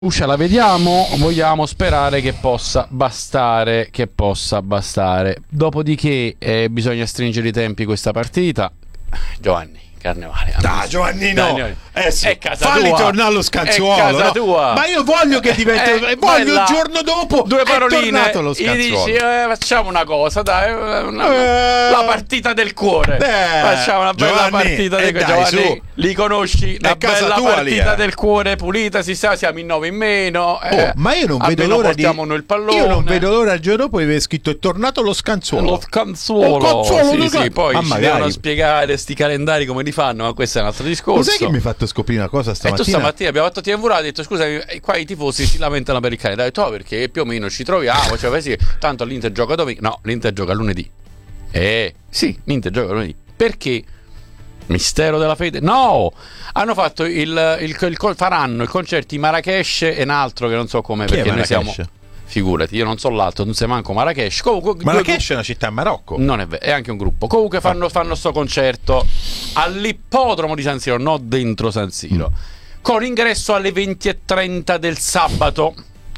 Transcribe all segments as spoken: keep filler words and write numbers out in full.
Uscia la vediamo, vogliamo sperare che possa bastare, che possa bastare. Dopodiché eh, bisogna stringere i tempi questa partita. Giovanni, Carnevale. Dai, Giovannino, Dai, eh sì, è casa falli tua. tornare allo scanzuolo. È casa no? tua. Ma io voglio che diventi. Eh, voglio bella. il giorno dopo. Due è paroline. tornato lo Gli scanzuolo. dici, eh, facciamo una cosa, dai. Una, Eh. la partita del cuore. Eh. Facciamo una bella Giovanni, partita eh, del dai, Giovanni, su. li conosci? Una È casa bella tua, partita lì, eh. del cuore, pulita, si sa, siamo in nove in meno. Eh. Oh, ma io non vedo Almeno l'ora di. portiamo noi il pallone. Io non vedo l'ora il giorno dopo di aver scritto è tornato lo scanzuolo. Lo scanzuolo, Lo scanzuolo, sì, lo sì, scan- poi Ma ci magari. devono spiegare sti calendari come li fanno, ma questo è un altro discorso. Lo sai che mi hai fatto scoprire una cosa E tu stamattina? stamattina abbiamo fatto T V Radio, ha detto scusa, qua i tifosi si lamentano per il calendario. Ho detto, oh, perché più o meno ci troviamo, cioè, beh, sì, tanto l'Inter gioca domenica. No, l'Inter gioca lunedì. Eh, sì, l'Inter gioca lunedì. Perché? Mistero della fede? No! Hanno fatto il, il, il, il faranno il concerto in Marrakesh e un altro che non so come, Chi è perché noi Marrakesh? siamo. Figurati, io non so l'altro, non sei manco Marrakesh. Comunque, Marrakesh è una città in Marocco. non è vero, è anche un gruppo. Comunque fanno, fanno sto concerto all'ippodromo di San Siro, non dentro San Siro, mm. con ingresso alle venti e trenta del sabato.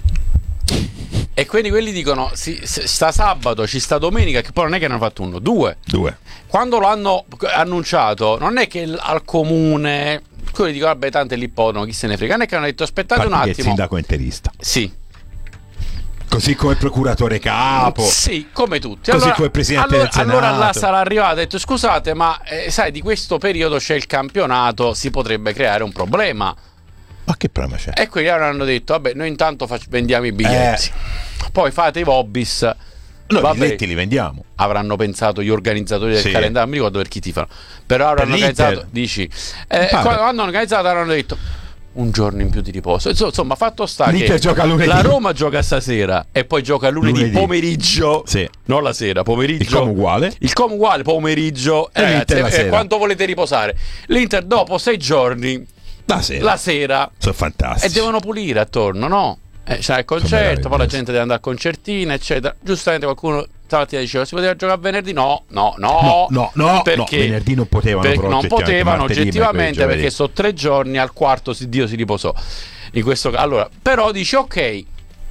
E quindi quelli dicono sì, sta sabato, ci sta domenica, che poi non è che ne hanno fatto uno, due. Due. Quando lo hanno annunciato, non è che al comune, quelli dicono vabbè, tanto è l'ippodromo, chi se ne frega, non è che hanno detto aspettate Parti un che è il attimo. sindaco interista. Sì. Così come il procuratore capo. Sì, come tutti. Così Allora, come il presidente allora, del Senato. allora là sarà arrivato e ha detto scusate, ma eh, sai, di questo periodo c'è il campionato, si potrebbe creare un problema. Ma che problema c'è? E quelli allora hanno detto vabbè, noi intanto fac- vendiamo i biglietti, Eh. poi fate i Vobis. Noi i Vabbè, biglietti li vendiamo. avranno pensato gli organizzatori del Sì. calendario, non mi ricordo per chi tifano, però avranno l'Inter. organizzato, dici, eh, Mi pare. quando hanno organizzato avranno detto un giorno in più di riposo. Insomma, insomma, fatto sta L'Inter che gioca lunedì. la Roma gioca stasera e poi gioca lunedì, Lunedì. pomeriggio, Sì. non la sera, pomeriggio. Il Como uguale. Il Como uguale, pomeriggio. E Eh, l'Inter ragazzi, la eh, sera. quanto volete riposare? L'Inter dopo sei giorni, La sera. la sera, Sono fantastici. e devono pulire attorno, no? Eh, c'è il concerto, poi la gente deve andare a concertine, eccetera. Giustamente qualcuno stamattina diceva si poteva giocare venerdì? No, no, no, No, no, no, perché? no, venerdì non potevano, Perché però, non oggettivamente, potevano martedì, oggettivamente mercoledì, perché sono tre giorni, al quarto si, Dio si riposò. In questo caso, allora, però dici ok,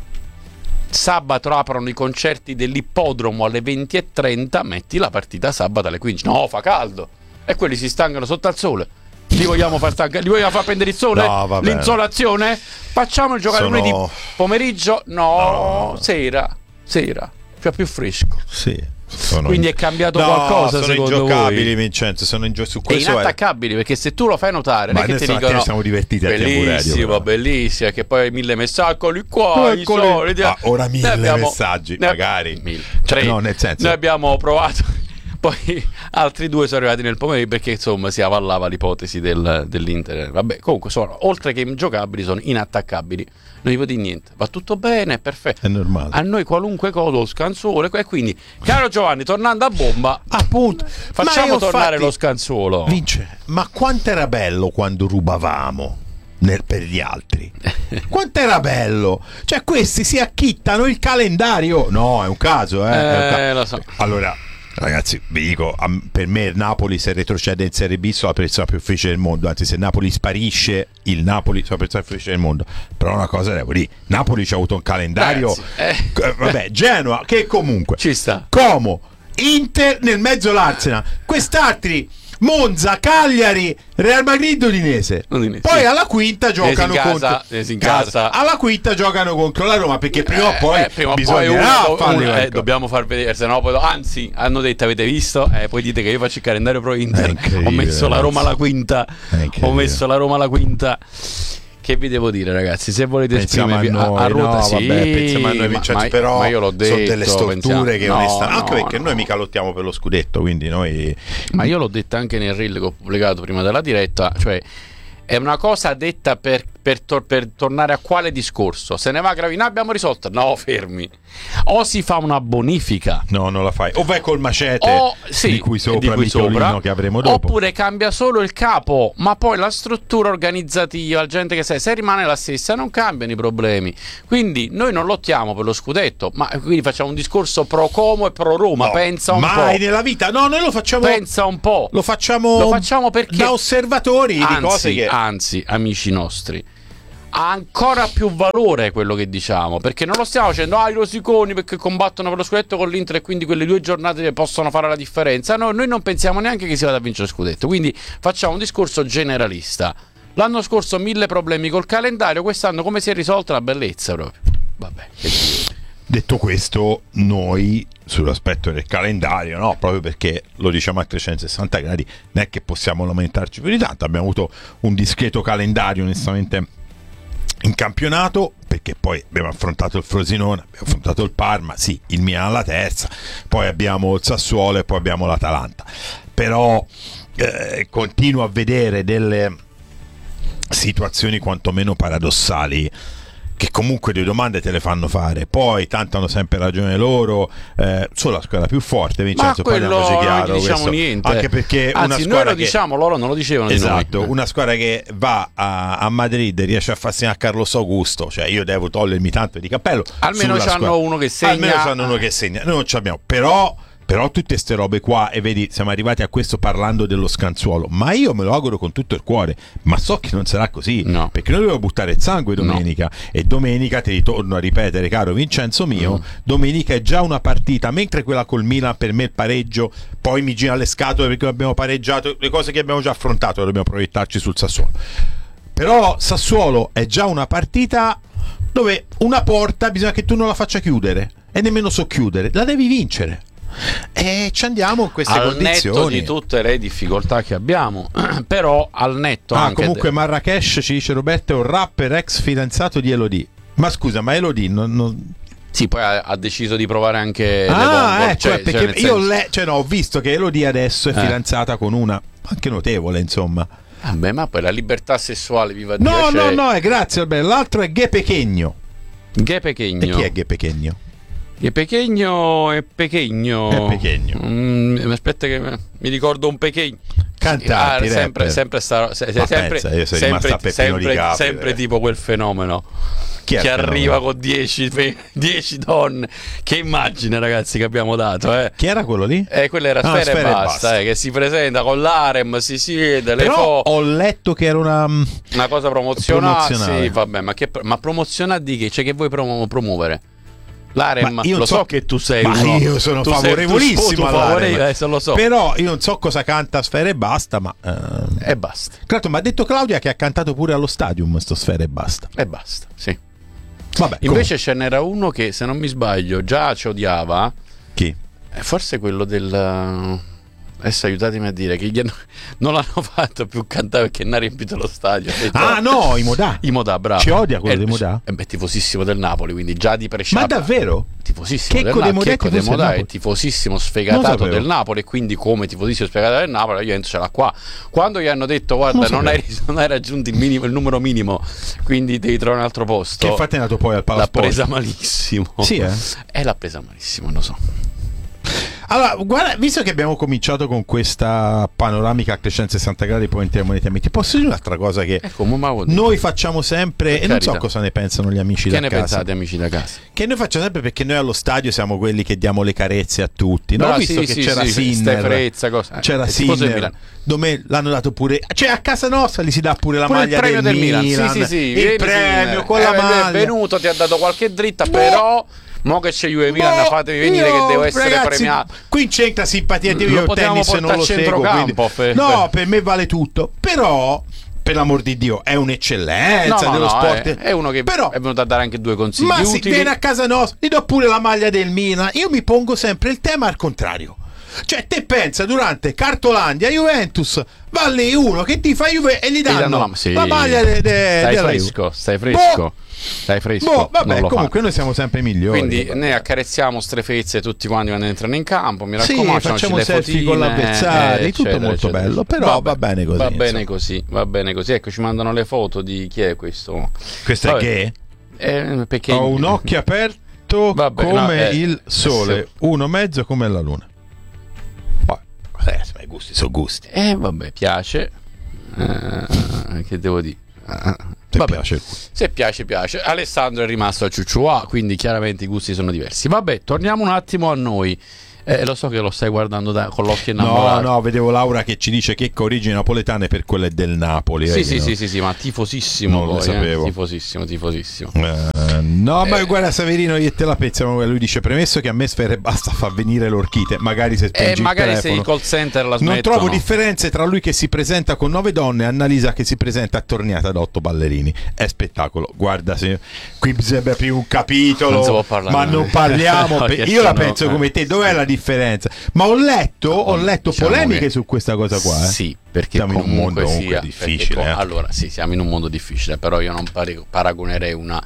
sabato aprono i concerti dell'ippodromo alle venti e trenta, metti la partita sabato alle quindici. No, fa caldo. E quelli si stancano sotto al sole. Li vogliamo far stancare? Li vogliamo far prendere il sole? No, vabbè. L'insolazione? Facciamo giocare Sono- lunedì pomeriggio? No, No. sera, sera, cioè più fresco. Sì. Sono Quindi in- è cambiato no, qualcosa sono secondo ingiocabili, voi? Vincenzo, sono ingio- su È questo è. inattaccabili, perché se tu lo fai notare, Ma non è che ti adesso dicono mattina siamo divertiti a T V Radio, bellissimo, però. bellissimo, che poi mille messaggi, eccoli qua, i Eccoli. soliti. Ah, ora mille Noi abbiamo- messaggi, ne- magari. mille. Cioè, Tre. no, nel senso- Noi abbiamo provato, poi altri due sono arrivati nel pomeriggio perché insomma si avallava l'ipotesi del, dell'Inter. Vabbè, comunque sono, oltre che ingiocabili, sono inattaccabili. Non gli può dire niente, va tutto bene, perfetto. È normale. A noi qualunque cosa, lo scanzuolo, e quindi, caro Giovanni, tornando a bomba, Appunto. facciamo Ma io, tornare infatti, lo scanzuolo. Vince, ma quanto era bello quando rubavamo nel- per gli altri? Quanto era bello? Cioè, questi si acchittano il calendario. No, è un caso, eh. è un ca- Eh, lo so. Allora, ragazzi, vi dico, am- per me il Napoli, se retrocede in Serie B, sono la persona più felice del mondo. Anzi, se Napoli sparisce, il Napoli sono la persona più felice del mondo. Però una cosa devo dire, Napoli ci ha avuto un calendario. Ragazzi, eh. eh, vabbè, Genoa, che comunque Ci sta. Como, Inter nel mezzo l'Arsenal, quest'altri Monza, Cagliari, Real Madrid, Udinese. Udinese, Poi sì. alla quinta giocano in casa, contro Udinese in casa. Alla quinta giocano contro la Roma, perché prima o Eh, poi eh, prima o poi bisognerà uno- farli uno- eh, qualcosa. dobbiamo far vedere, se no poi anzi hanno detto avete visto, eh, poi dite che io faccio il calendario pro È Inter, incredibile, ho messo la Roma alla quinta, È incredibile. ho messo la Roma alla quinta. Che vi devo dire, ragazzi? Se volete Pensiamo a esprimervi a, noi, a ruota, no, sì, vabbè, pensiamo a noi, Vincenzo, ma, però ma io l'ho detto, sono delle storture pensiamo- che no, onestamente, anche no, perché no. noi mica lottiamo per lo scudetto, quindi noi Ma io l'ho detto anche nel reel che ho pubblicato prima della diretta, cioè è una cosa detta per, per, tor- per tornare a quale discorso? Se ne va Gravina, abbiamo risolto? No, fermi. O si fa una bonifica, no, non la fai. O vai col macete o sì, di cui sopra di cui Michelino sopra, che avremo dopo. oppure cambia solo il capo, ma poi la struttura organizzativa, la gente che sei, se rimane la stessa non cambiano i problemi. Quindi noi non lottiamo per lo scudetto, ma quindi facciamo un discorso pro Como e pro Roma. No, Pensa un mai po'. nella vita. No, noi lo facciamo Pensa un po'. Lo facciamo, Lo facciamo perché da osservatori anzi, di cose che anzi, amici nostri, ha ancora più valore quello che diciamo, perché non lo stiamo facendo ah i rosiconi perché combattono per lo scudetto con l'Inter e quindi quelle due giornate possono fare la differenza. No, noi non pensiamo neanche che si vada a vincere lo scudetto, quindi facciamo un discorso generalista. L'anno scorso mille problemi col calendario, quest'anno come si è risolta? Una bellezza proprio. Vabbè, che dire. Detto questo, noi sull'aspetto del calendario, no, proprio perché lo diciamo a trecentosessanta gradi, non è che possiamo lamentarci più di tanto. Abbiamo avuto un discreto calendario onestamente in campionato, perché poi abbiamo affrontato il Frosinone, abbiamo affrontato il Parma, sì, il Milan alla terza, poi abbiamo il Sassuolo e poi abbiamo l'Atalanta. Però eh, continuo a vedere delle situazioni quantomeno paradossali, che comunque due domande te le fanno fare, poi tanto hanno sempre ragione loro, eh, sono la squadra più forte, Vincenzo, parliamoci chiaro, non diciamo questo, niente, anche perché anzi una noi squadra lo che, diciamo, loro non lo dicevano esatto, di noi. una squadra che va a, a Madrid e riesce a far segnare Carlos Augusto, cioè io devo togliermi tanto di cappello, almeno c'hanno uno che segna, almeno c'hanno uno che segna, noi non ce l'abbiamo, però Però tutte queste robe qua, e vedi, siamo arrivati a questo parlando dello scanzuolo, ma io me lo auguro con tutto il cuore, ma so che non sarà così, no. Perché noi dobbiamo buttare il sangue domenica, no. E domenica, ti ritorno a ripetere, caro Vincenzo mio, mm. domenica è già una partita, mentre quella col Milan per me il pareggio, poi mi gira le scatole perché abbiamo pareggiato, le cose che abbiamo già affrontato, dobbiamo proiettarci sul Sassuolo. Però Sassuolo è già una partita dove una porta bisogna che tu non la faccia chiudere, e nemmeno so chiudere, la devi vincere. E ci andiamo in queste al condizioni, netto di tutte le difficoltà che abbiamo, però al netto ah, anche comunque de- Marrakesh, ci dice Roberto, è un rapper ex fidanzato di Elodie. Ma scusa, ma Elodie non, non... sì, poi ha, ha deciso di provare anche ah, le Bongo, ecco, cioè, perché cioè nel io senso... le... cioè, no, ho visto che Elodie adesso è eh. fidanzata con una anche notevole, insomma. Vabbè, ma poi la libertà sessuale, viva Dio. No, cioè... no, no, è grazie Alberto. L'altro è Ghe Pechegno. Ghe Pechegno. E chi è Ghe Pechegno? È Pechegno, è Pechegno. È Pechegno. Mm, aspetta che mi ricordo un Pechegno. Cantanti, ah, sempre, sempre, sta, se, se, sempre, pensa, io sono sempre, rimasta a Peppino sempre, di Capri, sempre eh. tipo quel fenomeno Chi che arriva fenomeno? con dieci donne. Che immagine, ragazzi, che abbiamo dato, eh. Chi era quello lì? Eh, quella era Ah, Sfera, Sfera e e basta, basta. eh, che si presenta con l'harem, si siede, le Però foto. ho letto che era una Una cosa promozionale, promozionale. sì, vabbè, ma, che, ma promozionare di che? Cioè, che vuoi promu- promuovere? L'harem, Ma io lo so- so che tu sei ma uno, io sono tu sei- favorevolissimo tu, tu all'harem. favorevole, adesso lo so. Però io non so cosa canta Sfera e basta, ma ehm... E basta. Tra ma ha detto Claudia che ha cantato pure allo Stadium sto Sfera e basta. E basta, sì. Vabbè, Invece ce n'era uno che, se non mi sbaglio, già ci odiava. chi? Eh, Forse quello del... Adesso aiutatemi a dire che gli hanno... non l'hanno fatto più cantare perché non ha riempito lo stadio. Ah no, i Modà. I Modà, bravo. Ci odia quello Eh, dei Modà? Eh beh, tifosissimo del Napoli, quindi già di presciappa. Ma davvero? Tifosissimo Checco del dei Napoli. Modà è Checco dei tifoso del Modà è Napoli. tifosissimo Non sfegatato sapevo. del Napoli, e quindi come tifosissimo sfegatato del Napoli la Juventus ce l'ha qua. Quando gli hanno detto guarda Non non hai, sapevo. non hai raggiunto il, minimo, il numero minimo, quindi devi trovare un altro posto, Che infatti è nato poi al l'ha Palasport. presa malissimo. Sì, eh? E l'ha presa malissimo, lo so. Allora, guarda, visto che abbiamo cominciato con questa panoramica a trecentosessanta gradi, poi entriamo nei temi. Ti posso dire un'altra cosa che Ecco, ma vuol dire. noi facciamo sempre, Per e non so carità. cosa ne pensano gli amici Che da ne casa. pensate, amici da casa? Che noi facciamo sempre, perché noi allo stadio siamo quelli che diamo le carezze a tutti. No? No, Ho visto sì, che sì, c'era sì, Sinner, ste frezza, cosa. c'era Eh, il tifoso del Sinner, Milan. dove l'hanno dato pure, cioè a casa nostra gli si dà pure la Pure il maglia premio del, del Milan. Milan, Sì, sì, sì. il Vieni, premio Sinner. con Eh, la è maglia. venuto, ti ha dato qualche dritta, Boh. però mo che c'è Juve Milan, Boh, fatevi venire io, che devo essere ragazzi, premiato. qui c'entra simpatia di Lo io potevamo tennis non portare lo a seguo, centrocampo, quindi... per- no, per me vale tutto, però per l'amor di Dio è un'eccellenza No, no, dello no, sport, è, è uno che però è venuto a dare anche due consigli ma si utili. viene a casa nostra, gli do pure la maglia del Milan. Io mi pongo sempre il tema al contrario. Cioè, te pensa durante Cartolandia Juventus, va lì uno che ti fa Juve e gli Gli danno, danno la, sì. la maglia de, de, stai della fresco, Juve. stai fresco. Boh. Stai fresco. Boh, vabbè, non lo comunque fanno. noi siamo sempre i migliori. Quindi vabbè. ne accarezziamo strefezze tutti quanti quando entrano in campo. Mi Sì, raccomando, facciamo le selfie fotine, con l'avversario, tutto eccetera, molto eccetera. bello, però va bene così, Va bene insomma. così, va bene così. Ecco, ci mandano le foto di chi è questo. Questo Vabbè. è gay? Eh, perché Ho un occhio aperto Vabbè, come no, eh, il sole, sì. uno mezzo come la luna. Poi, eh, i gusti sono gusti. Eh, vabbè, piace. Eh, che devo dire? Eh, Se vabbè. piace il gusto. Se piace, piace. Alessandro è rimasto al ciucciuà, quindi chiaramente i gusti sono diversi. Vabbè, torniamo un attimo a noi. Eh, lo so che lo stai guardando da, con l'occhio innamorato. No, no, vedevo Laura che ci dice che origini napoletane per quelle del Napoli. Sì, vedi, sì, no? sì, sì, sì, ma tifosissimo. Non lo poi, sapevo. Eh? Tifosissimo, tifosissimo. Eh, no, Eh. ma guarda Saverino, io e te la pensiamo. Lui dice: premesso che a me Sfera e Basta fa venire l'orchite, magari se E spengi eh, magari il se telefono. i call center la smettono. Non trovo differenze tra lui che si presenta con nove donne e Annalisa che si presenta attorniata da otto ballerini. È spettacolo. Guarda, se... qui bisogna aprire un capitolo. Non si può parlare. Ma non parliamo. No, per... che Io la sennò- penso come te. Dov'è la differenza? Ma ho letto, ho letto Diciamo polemiche che- su questa cosa qua. Eh. Sì, perché Siamo in un comunque mondo comunque sia difficile, perché co- eh. allora sì, siamo in un mondo difficile, però io non pari- paragonerei una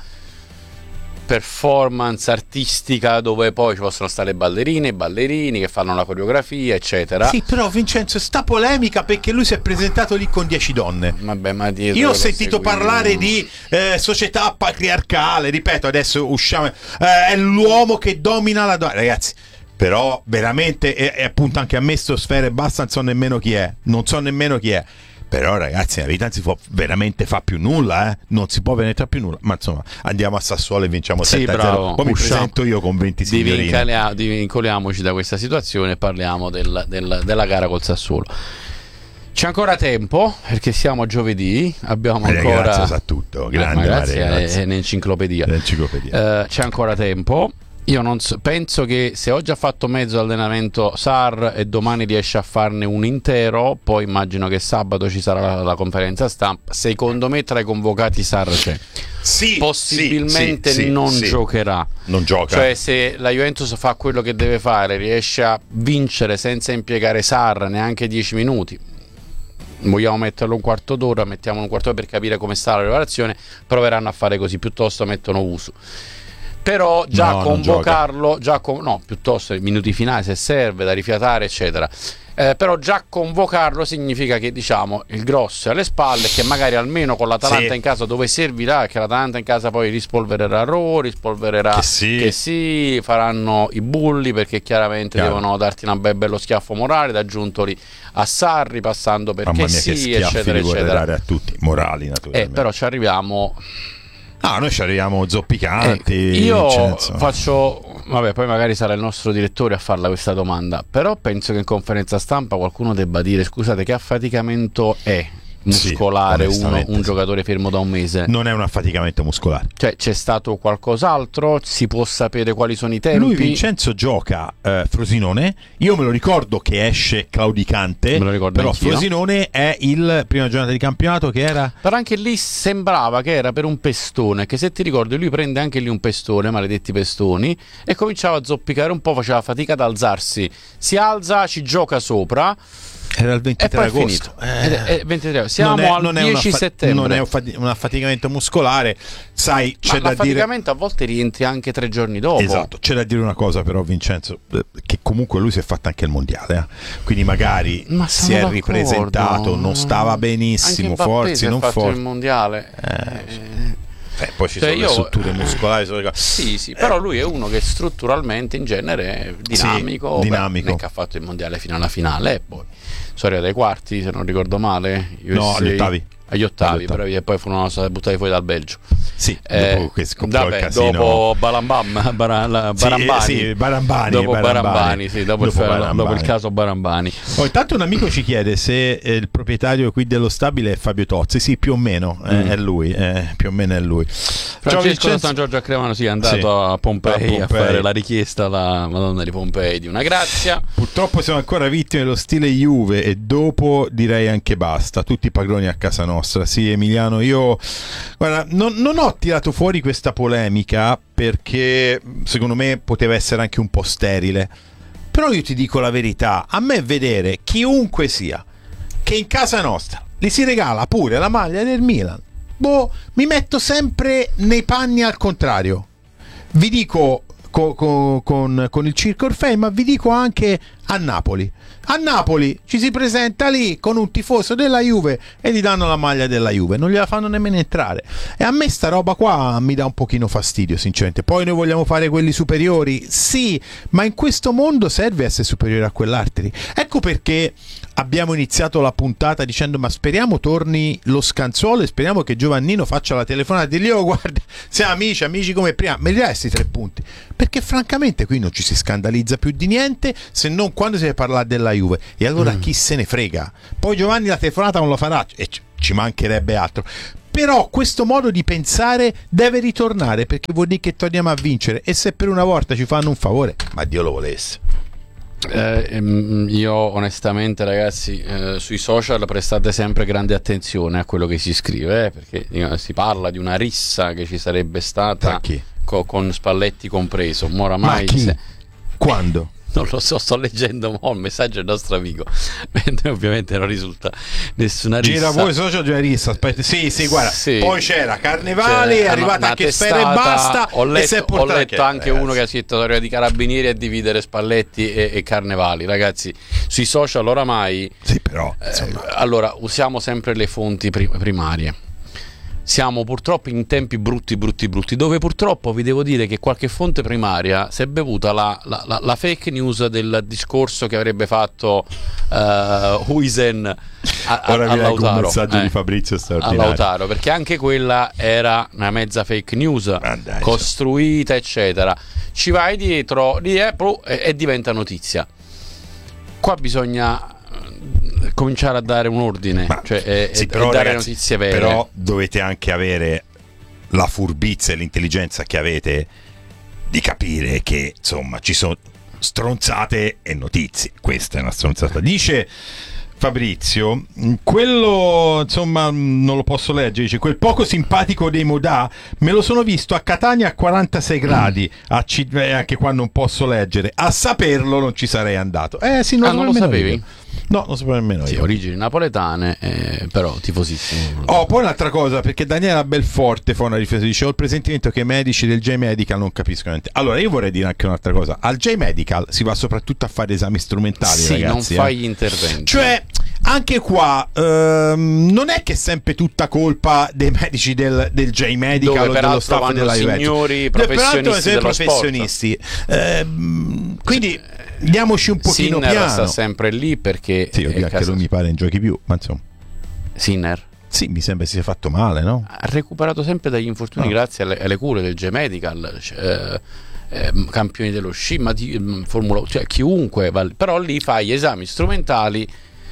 performance artistica dove poi ci possono stare ballerine e ballerini che fanno la coreografia, eccetera. Sì, però Vincenzo, sta polemica perché lui si è presentato lì con dieci donne. Vabbè, ma dietro Io ho lo sentito seguivo. parlare di eh, società patriarcale, ripeto, adesso usciamo, eh, è l'uomo che domina la donna, ragazzi. Però veramente, e, e appunto anche a me sto Sfera e Basta non so nemmeno chi è, non so nemmeno chi è. Però ragazzi, la vita non si può veramente fa più nulla, eh? Non si può penetrare più nulla. Ma insomma, andiamo a Sassuolo e vinciamo Sì, sette a bravo. zero. Poi mi Usciamo. presento io con venti signorine. Divincolia- divincoliamoci da questa situazione e parliamo del- del- della gara col Sassuolo. C'è ancora tempo perché siamo a giovedì, abbiamo Eh, ancora Grazia sa tutto, grande Eh, ma grazie, Maria, è, grazie. è un'enciclopedia. L'enciclopedia. Eh, c'è ancora tempo. Io non so- penso che se oggi ha fatto mezzo allenamento Sarr e domani riesce a farne un intero, poi immagino che sabato ci sarà la, la conferenza stampa. Secondo me tra i convocati Sarr c'è. Sì, Possibilmente sì, sì, non sì. giocherà. Non gioca. Cioè, se la Juventus fa quello che deve fare, riesce a vincere senza impiegare Sarr neanche dieci minuti. Vogliamo metterlo un quarto d'ora, mettiamo un quarto d'ora per capire come sta la preparazione. Proveranno a fare così, piuttosto mettono Usu. Però già No, non convocarlo, già con, no, piuttosto i minuti finali se serve, da rifiatare, eccetera. Eh, però già convocarlo significa che diciamo il grosso è alle spalle, che magari almeno con l'Atalanta Sì. in casa dove servirà, che l'Atalanta in casa poi rispolvererà Roma, rispolvererà Che sì. che sì, faranno i bulli perché chiaramente Chiaro. devono darti una be- bello schiaffo morale, da aggiuntoli a Sarri, passando perché Mamma mia, sì, che schiaffi eccetera, li vorrei eccetera. dare a tutti, morali Eh, naturalmente. però ci arriviamo. Ah, noi ci arriviamo zoppicanti. Eh, io Vincenzo. faccio, vabbè, poi magari sarà il nostro direttore a farla questa domanda, però penso che in conferenza stampa qualcuno debba dire: scusate, che affaticamento è muscolare Sì, uno, onestamente un sì. giocatore fermo da un mese? Non è un affaticamento muscolare. Cioè, c'è stato qualcos'altro? Si può sapere quali sono i tempi? Lui Vincenzo gioca eh, Frosinone. Io me lo ricordo che esce claudicante. Me lo ricordo però anch'io. Frosinone è il prima giornata di campionato che era. Però anche lì sembrava che era per un pestone, che se ti ricordi lui prende anche lì un pestone, maledetti pestoni, e cominciava a zoppicare un po', faceva fatica ad alzarsi. Si alza, ci gioca sopra Era il e ventitré poi è agosto. finito. Ed è- è ventitré. Siamo Non è- al non è dieci una fa- settembre. Non è un fati- un affaticamento muscolare. Sai, c'è Ma da dire. l'affaticamento a volte rientri anche tre giorni dopo. Esatto, c'è da dire una cosa però Vincenzo, eh, che comunque lui si è fatto anche il mondiale, eh. Quindi magari Ma si sono è d'accordo. ripresentato, non stava benissimo, Anche Mbappé si forse è non fatto forse. il mondiale. Eh, Eh, poi ci Cioè, sono io- le strutture muscolari, sono le cose- Sì, sì, però lui è uno che strutturalmente in genere è dinamico, Sì, dinamico. Beh, non è che ha fatto il mondiale fino alla finale e poi sono arrivati ai quarti, se non ricordo male. No, U S A agli ottavi. Agli ottavi, Agli ottavi. però e poi furono stati buttati fuori dal Belgio. Sì, Eh, dopo che scoppiò vabbè, il casino. dopo Balambam, Bara- la- Sì, Barambani, sì, Barambani, dopo Barambani. Barambani, sì, dopo, Dopo il, Barambani. dopo il caso Barambani. Oh, intanto un amico ci chiede se eh, il proprietario qui dello stabile è Fabio Tozzi. Sì, più o meno eh, Mm. è lui, eh, più o meno è lui. Ciao Francesco da Vincenzo. San Giorgio a Cremano sì, è andato Sì, a, Pompei a Pompei. a fare la richiesta alla Madonna di Pompei di una grazia. Purtroppo siamo ancora vittime dello stile Juve e dopo direi anche basta, tutti padroni a casa nostra. Sì, Emiliano, io guarda, non, non ho tirato fuori questa polemica perché secondo me poteva essere anche un po' sterile, però io ti dico la verità, a me vedere chiunque sia che in casa nostra gli si regala pure la maglia del Milan, boh, mi metto sempre nei panni al contrario. Vi dico co- co- con, con il Circo Orfei, ma vi dico anche a Napoli. A Napoli ci si presenta lì con un tifoso della Juve e gli danno la maglia della Juve, non gliela fanno nemmeno entrare. E a me sta roba qua mi dà un pochino fastidio, sinceramente. Poi noi vogliamo fare quelli superiori? Sì, ma in questo mondo serve essere superiore a quell'altri. Ecco perché abbiamo iniziato la puntata dicendo ma speriamo torni lo scanzuolo e speriamo che Giovannino faccia la telefonata e dirgli oh guarda, siamo amici, amici come prima, me li resti tre punti. perché francamente qui non ci si scandalizza più di niente, se non quando si deve parlare della Juve, e allora mm. chi se ne frega. Poi Giovanni la telefonata non lo farà e ci mancherebbe altro, però questo modo di pensare deve ritornare, perché vuol dire che torniamo a vincere, e se per una volta ci fanno un favore, ma Dio lo volesse. Eh, io onestamente, ragazzi, eh, sui social prestate sempre grande attenzione a quello che si scrive, eh, perché eh, si parla di una rissa che ci sarebbe stata co- con Spalletti compreso. Ma oramai ma chi? Se... Quando? Non lo so, sto leggendo mo il messaggio del nostro amico. Ovviamente non risulta nessuna rissa. Gira voi social di una rissa. Aspetta, sì, sì, guarda. Sì. Poi c'era Carnevale, è arrivata anche Sfera e Basta. Ho letto, e si è ho letto che, anche ragazzi. uno che ha scritto storia di Carabinieri a dividere Spalletti e, e Carnevali. Ragazzi, sui social oramai. Sì, però. Eh, allora, usiamo sempre le fonti prim- primarie. Siamo purtroppo in tempi brutti, brutti, brutti, dove purtroppo vi devo dire che qualche fonte primaria si è bevuta la, la, la, la fake news del discorso che avrebbe fatto uh, Huisen a, a, Ora a Lautaro. Un messaggio eh, di Fabrizio straordinario. A Lautaro, perché anche quella era una mezza fake news ah, dai, costruita, eccetera. Ci vai dietro di Apple e, e diventa notizia. Qua bisogna cominciare a dare un ordine, ma, cioè e, sì, e però, dare ragazzi, notizie vere. Però dovete anche avere la furbizia e l'intelligenza che avete di capire che insomma ci sono stronzate e notizie. Questa è una stronzata. Dice Fabrizio, quello insomma non lo posso leggere, dice quel poco simpatico dei Modà me lo sono visto a Catania a quarantasei gradi, a C- eh, anche qua non posso leggere, a saperlo non ci sarei andato. Eh sì, non, ah, non lo sapevi? Io. No, non sapevo nemmeno sì, io. Origini napoletane, eh, però tifosissimo. Oh, poi un'altra cosa, perché Daniela Belforte fa una riflessione, dice ho il presentimento che i medici del J-Medical non capiscono niente. Allora io vorrei dire anche un'altra cosa, al J-Medical si va soprattutto a fare esami strumentali, sì, ragazzi. non fai eh. gli interventi. Cioè, anche qua ehm, non è che è sempre tutta colpa dei medici del, del J-Medical dove o dello staff della Juventus. Signori professionisti dello professionisti. Ehm, quindi diamoci un pochino Sinner piano. sta sempre lì perché sì, oddio, anche lui mi pare in giochi più, ma insomma. Sinner? Sì, mi sembra si sia fatto male, no? Ha recuperato sempre dagli infortuni no. grazie alle, alle cure del J-Medical, eh, eh, campioni dello sci, ma di, Formula, cioè chiunque, va, però lì fai gli esami strumentali,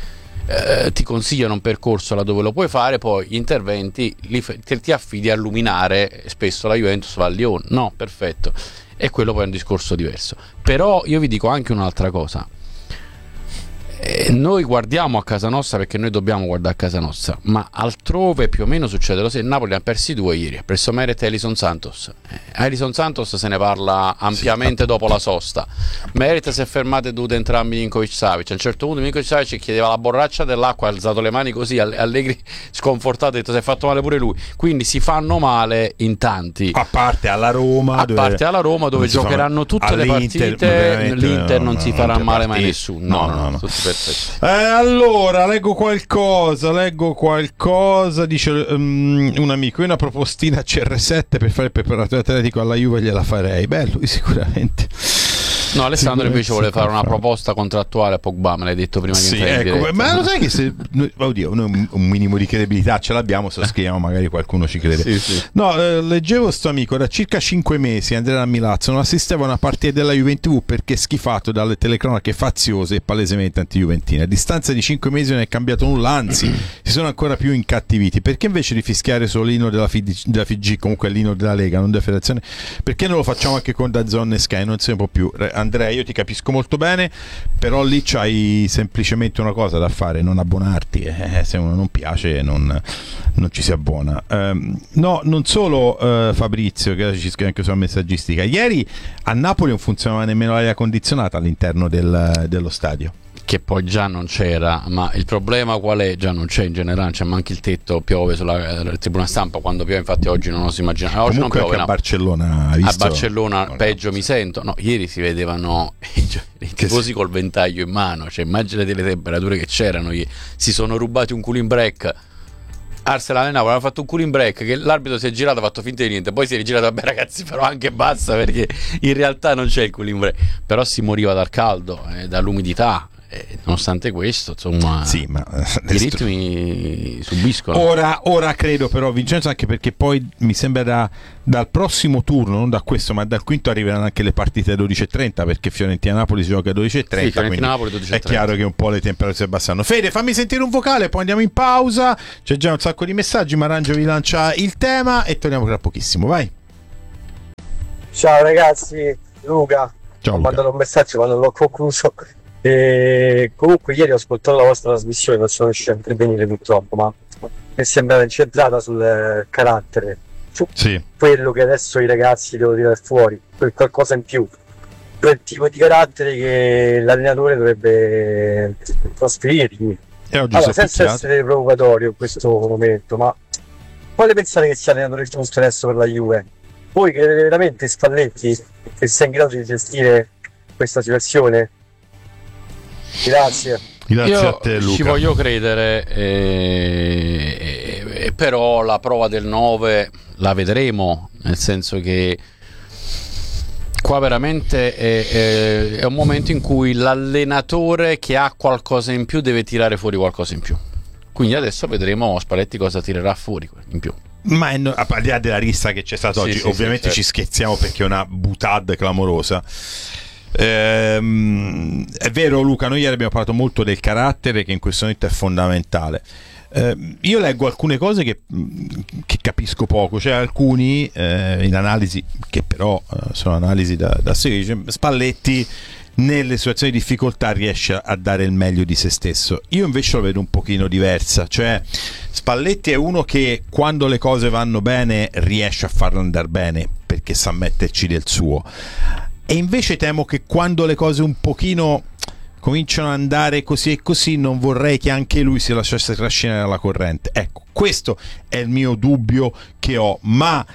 eh, ti consigliano un percorso là dove lo puoi fare, poi gli interventi li, ti, ti affidi a luminare, spesso la Juventus va a Lione, no, perfetto. E quello poi è un discorso diverso. Però io vi dico anche un'altra cosa, eh, noi guardiamo a casa nostra perché noi dobbiamo guardare a casa nostra, ma altrove più o meno succede lo stesso. Il Napoli ha persi due ieri, ha perso Meret e Elison Santos. eh, Elison Santos se ne parla ampiamente sì, dopo la sosta. Meret si è fermato e è dovuto entrambi Milinkovic Savic. A un certo punto Milinkovic Savic chiedeva la borraccia dell'acqua, ha alzato le mani così, Allegri sconfortato ha detto si è fatto male pure lui. Quindi si fanno male in tanti, a parte alla Roma, a dove parte alla Roma dove giocheranno tutte le partite. L'Inter non, non si farà non male mai nessuno. No, no, no, no. Tutti Eh, allora leggo qualcosa leggo qualcosa dice um, un amico, io una propostina C R sette per fare il preparatore atletico alla Juve gliela farei. Beh, lui sicuramente. No, Alessandro invece vuole fare una proposta contrattuale a Pogba, me l'hai detto prima sì, di entrare ecco, ma lo sai che se oddio, noi un minimo di credibilità ce l'abbiamo, se lo scriviamo magari qualcuno ci crede. Sì, sì. No, eh, leggevo sto amico, da circa cinque mesi Andrea da Milazzo non assisteva a una partita della Juve in tivù perché schifato dalle telecronache faziose e palesemente anti-juventine. A distanza di cinque mesi non è cambiato nulla, anzi si sono ancora più incattiviti. Perché invece di fischiare solo l'ino della, F D, della F G, comunque l'ino della Lega, non della Federazione, perché non lo facciamo anche con DAZN e Sky? Non se ne può più. Andrea, io ti capisco molto bene, però lì c'hai semplicemente una cosa da fare, non abbonarti, eh, se uno non piace non, non ci si abbona. Um, no, non solo uh, Fabrizio, che ci scrive anche sulla messaggistica, ieri a Napoli non funzionava nemmeno l'aria condizionata all'interno del, dello stadio, che poi già non c'era, ma il problema qual è? Già non c'è in generale, c'è manca il tetto, piove sulla eh, tribuna stampa quando piove, infatti oggi non oso immaginare. Oggi comunque non piove, a no. Barcellona hai visto? A Barcellona no, peggio no. Mi sento, no, ieri si vedevano i, i tifosi col ventaglio in mano, cioè immaginate le temperature che c'erano, si sono rubati un cooling break. Arsenal e Napoli hanno fatto un cooling break che l'arbitro si è girato, ha fatto finta di niente, poi si è rigirato, vabbè ragazzi però anche basta perché in realtà non c'è il cooling break, però si moriva dal caldo, eh, dall'umidità. eh, nonostante questo, insomma, sì, ma i ritmi subiscono. Ora, ora credo però, Vincenzo, anche perché poi mi sembra da, dal prossimo turno, non da questo, ma dal quinto arriveranno anche le partite alle dodici e trenta, perché Fiorentina-Napoli si gioca alle dodici e trenta, sì, Fiorentina-Napoli dodici e trenta. È chiaro che un po' le temperature si abbassano. Fede, fammi sentire un vocale, poi andiamo in pausa, c'è già un sacco di messaggi, Marangio vi lancia il tema e torniamo tra pochissimo, vai. Ciao ragazzi, Luca. Ciao, ho Luca. mandato un messaggio ma non l'ho concluso. E comunque ieri ho ascoltato la vostra trasmissione, non sono riuscito a intervenire purtroppo, ma mi sembrava incentrata sul carattere, su sì. quello che adesso i ragazzi devono tirare fuori, quel qualcosa in più, quel tipo di carattere che l'allenatore dovrebbe trasferirgli. E oggi allora, senza picchiato. essere provocatorio in questo momento, ma quale pensate che sia l'allenatore giusto adesso per la Juve? Voi che veramente Spalletti che sia in grado di gestire questa situazione? Grazie. Grazie Io a te, Luca. ci voglio credere, eh, eh, però la prova del nove la vedremo, nel senso che qua veramente è, è, è un momento in cui l'allenatore che ha qualcosa in più deve tirare fuori qualcosa in più. Quindi adesso vedremo Spalletti cosa tirerà fuori in più. Ma è no, al di là della rissa che c'è stata Sì, oggi, sì, ovviamente sì, ci scherziamo perché è una butad clamorosa. Ehm, è vero, Luca, noi ieri abbiamo parlato molto del carattere che in questo momento è fondamentale. Ehm, io leggo alcune cose che, che capisco poco, cioè alcuni eh, in analisi che però eh, sono analisi da, da seguire. Spalletti nelle situazioni di difficoltà riesce a dare il meglio di se stesso. Io invece lo vedo un pochino diversa, cioè Spalletti è uno che quando le cose vanno bene riesce a farle andare bene perché sa metterci del suo, e invece temo che quando le cose un pochino cominciano ad andare così e così non vorrei che anche lui si lasciasse trascinare dalla corrente. Ecco, questo è il mio dubbio che ho, ma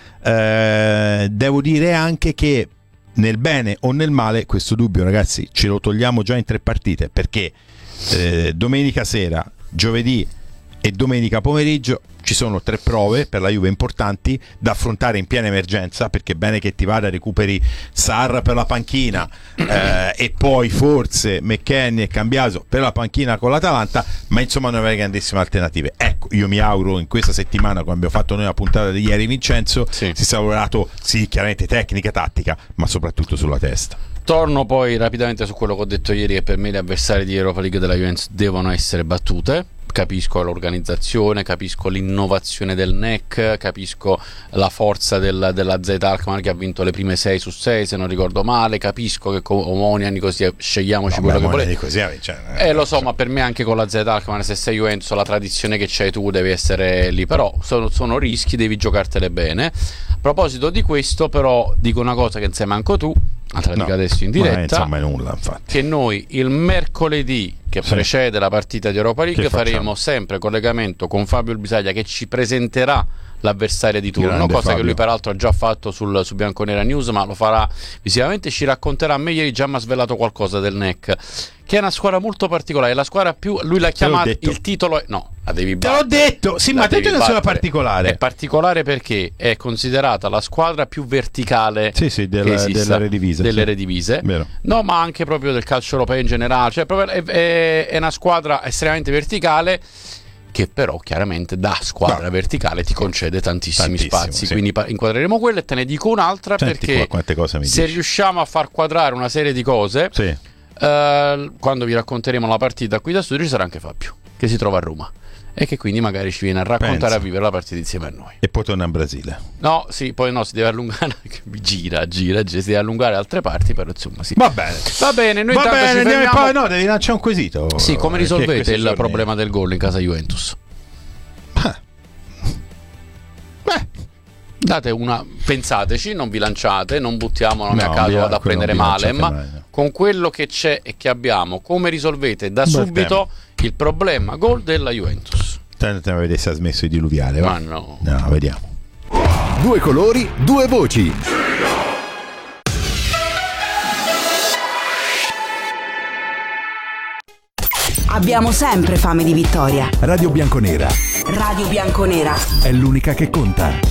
eh, devo dire anche che nel bene o nel male questo dubbio, ragazzi, ce lo togliamo già in tre partite, perché eh, domenica sera, giovedì e domenica pomeriggio ci sono tre prove per la Juve importanti da affrontare in piena emergenza, perché è bene che ti vada, recuperi Sarr per la panchina eh, e poi forse McKennie e Cambiaso per la panchina con l'Atalanta, ma insomma non avrai grandissime alternative. Ecco, io mi auguro in questa settimana, come abbiamo fatto noi la puntata di ieri, Vincenzo, sì. si sia lavorato sì chiaramente tecnica, tattica, ma soprattutto sulla testa. Torno poi rapidamente su quello che ho detto ieri, che per me le avversarie di Europa League della Juventus devono essere battute. Capisco l'organizzazione, capisco l'innovazione del N E C, capisco la forza del, della Z Alkmaar che ha vinto le prime sei su sei se non ricordo male, capisco che con Omoniani così scegliamoci no, quello beh, che volete. Così, cioè, eh lo so, ma per me anche con la Z Alkmaar, se sei Juventus, la tradizione che c'hai tu devi essere lì, però sono, sono rischi, devi giocartele bene. A proposito di questo però dico una cosa che non sai manco tu, la dico no, adesso in diretta, insomma è nulla, infatti. Che noi il mercoledì che sì. precede la partita di Europa League che faremo facciamo? sempre collegamento con Fabio Bisaglia, che ci presenterà l'avversaria di turno, Grande cosa Fabio. che lui peraltro ha già fatto sul, su Bianconera News, ma lo farà visivamente, ci racconterà. A me ieri già mi ha svelato qualcosa del N E C, che è una squadra molto particolare, la squadra più, lui l'ha chiamata, il titolo è, no, la devi te l'ho detto, sì, ma te non sono particolare, è particolare perché è considerata la squadra più verticale sì, sì, della, che esista, delle Eredivisie, delle sì. Eredivisie. Vero. No, ma anche proprio del calcio europeo in generale, cioè proprio è, è, è una squadra estremamente verticale, che però chiaramente da squadra no. verticale ti concede tantissimi Tantissimo, spazi, sì. quindi inquadreremo quella e te ne dico un'altra. Senti perché qua, quante cose mi se dici. riusciamo a far quadrare una serie di cose, sì. eh, quando vi racconteremo la partita qui da studio ci sarà anche Fabio, che si trova a Roma e che quindi magari ci viene a raccontare, Pensa. a vivere la partita insieme a noi. E poi torna in Brasile. No, sì, poi no, si deve allungare, gira, gira, gira, si deve allungare altre parti, però insomma sì. Va bene. Va bene, noi Va intanto bene, ci andiamo fermiamo. poi, no, devi lanciare un quesito. Sì, come risolvete il giorni... problema del gol in casa Juventus? Beh, date una, pensateci, non vi lanciate, non buttiamo nomi no, a caso via, vado a prendere male, ma mai, no. con quello che c'è e che abbiamo, come risolvete da Bel subito tema. il problema gol della Juventus? Te ne vedessi ha smesso di diluviare, va? Ma no. No, vediamo. Due colori, due voci. Abbiamo sempre fame di vittoria. Radio Bianconera. Radio Bianconera. È l'unica che conta.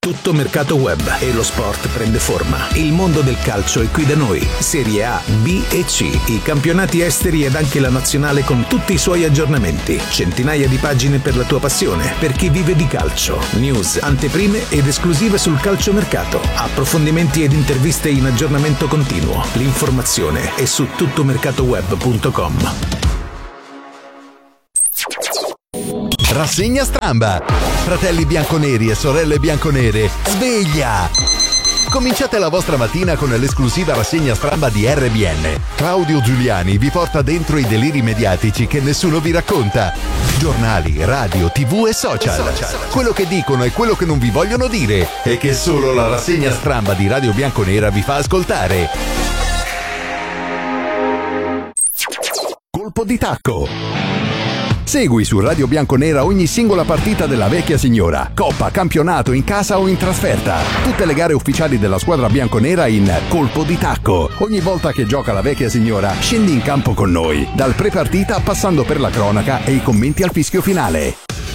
Tutto Mercato Web e lo sport prende forma. Il mondo del calcio è qui da noi. Serie A, B e C, i campionati esteri ed anche la nazionale con tutti i suoi aggiornamenti. Centinaia di pagine per la tua passione, per chi vive di calcio. News, anteprime ed esclusive sul calciomercato. Approfondimenti ed interviste in aggiornamento continuo. L'informazione è su tuttomercatoweb punto com. Rassegna Stramba. Fratelli bianconeri e sorelle bianconere, sveglia! Cominciate la vostra mattina con l'esclusiva rassegna Stramba di R B N. Claudio Giuliani vi porta dentro i deliri mediatici che nessuno vi racconta. Giornali, radio, tv e social. Quello che dicono e quello che non vi vogliono dire e che solo la rassegna Stramba di Radio Bianconera vi fa ascoltare. Colpo di tacco. Segui su Radio Bianconera ogni singola partita della vecchia signora, coppa, campionato, in casa o in trasferta. Tutte le gare ufficiali della squadra bianconera in Colpo di Tacco. Ogni volta che gioca la vecchia signora, scendi in campo con noi, dal pre-partita passando per la cronaca e i commenti al fischio finale.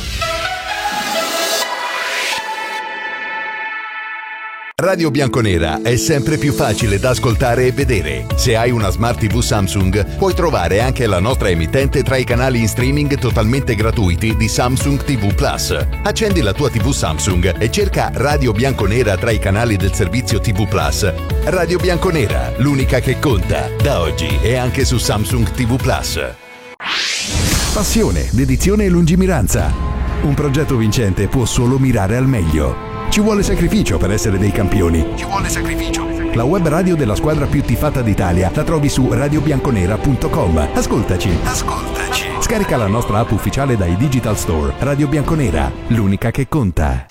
Radio Bianconera è sempre più facile da ascoltare e vedere. Se hai una Smart tivù Samsung, puoi trovare anche la nostra emittente tra i canali in streaming totalmente gratuiti di Samsung tivù Plus. Accendi la tua tivù Samsung e cerca Radio Bianconera tra i canali del servizio tivù Plus. Radio Bianconera, l'unica che conta, da oggi e anche su Samsung tivù Plus. Passione, dedizione e lungimiranza. Un progetto vincente può solo mirare al meglio. Ci vuole sacrificio per essere dei campioni. Ci vuole sacrificio. La web radio della squadra più tifata d'Italia la trovi su radio bianconera punto com. Ascoltaci. Ascoltaci. Scarica la nostra app ufficiale dai Digital Store. Radio Bianconera, l'unica che conta.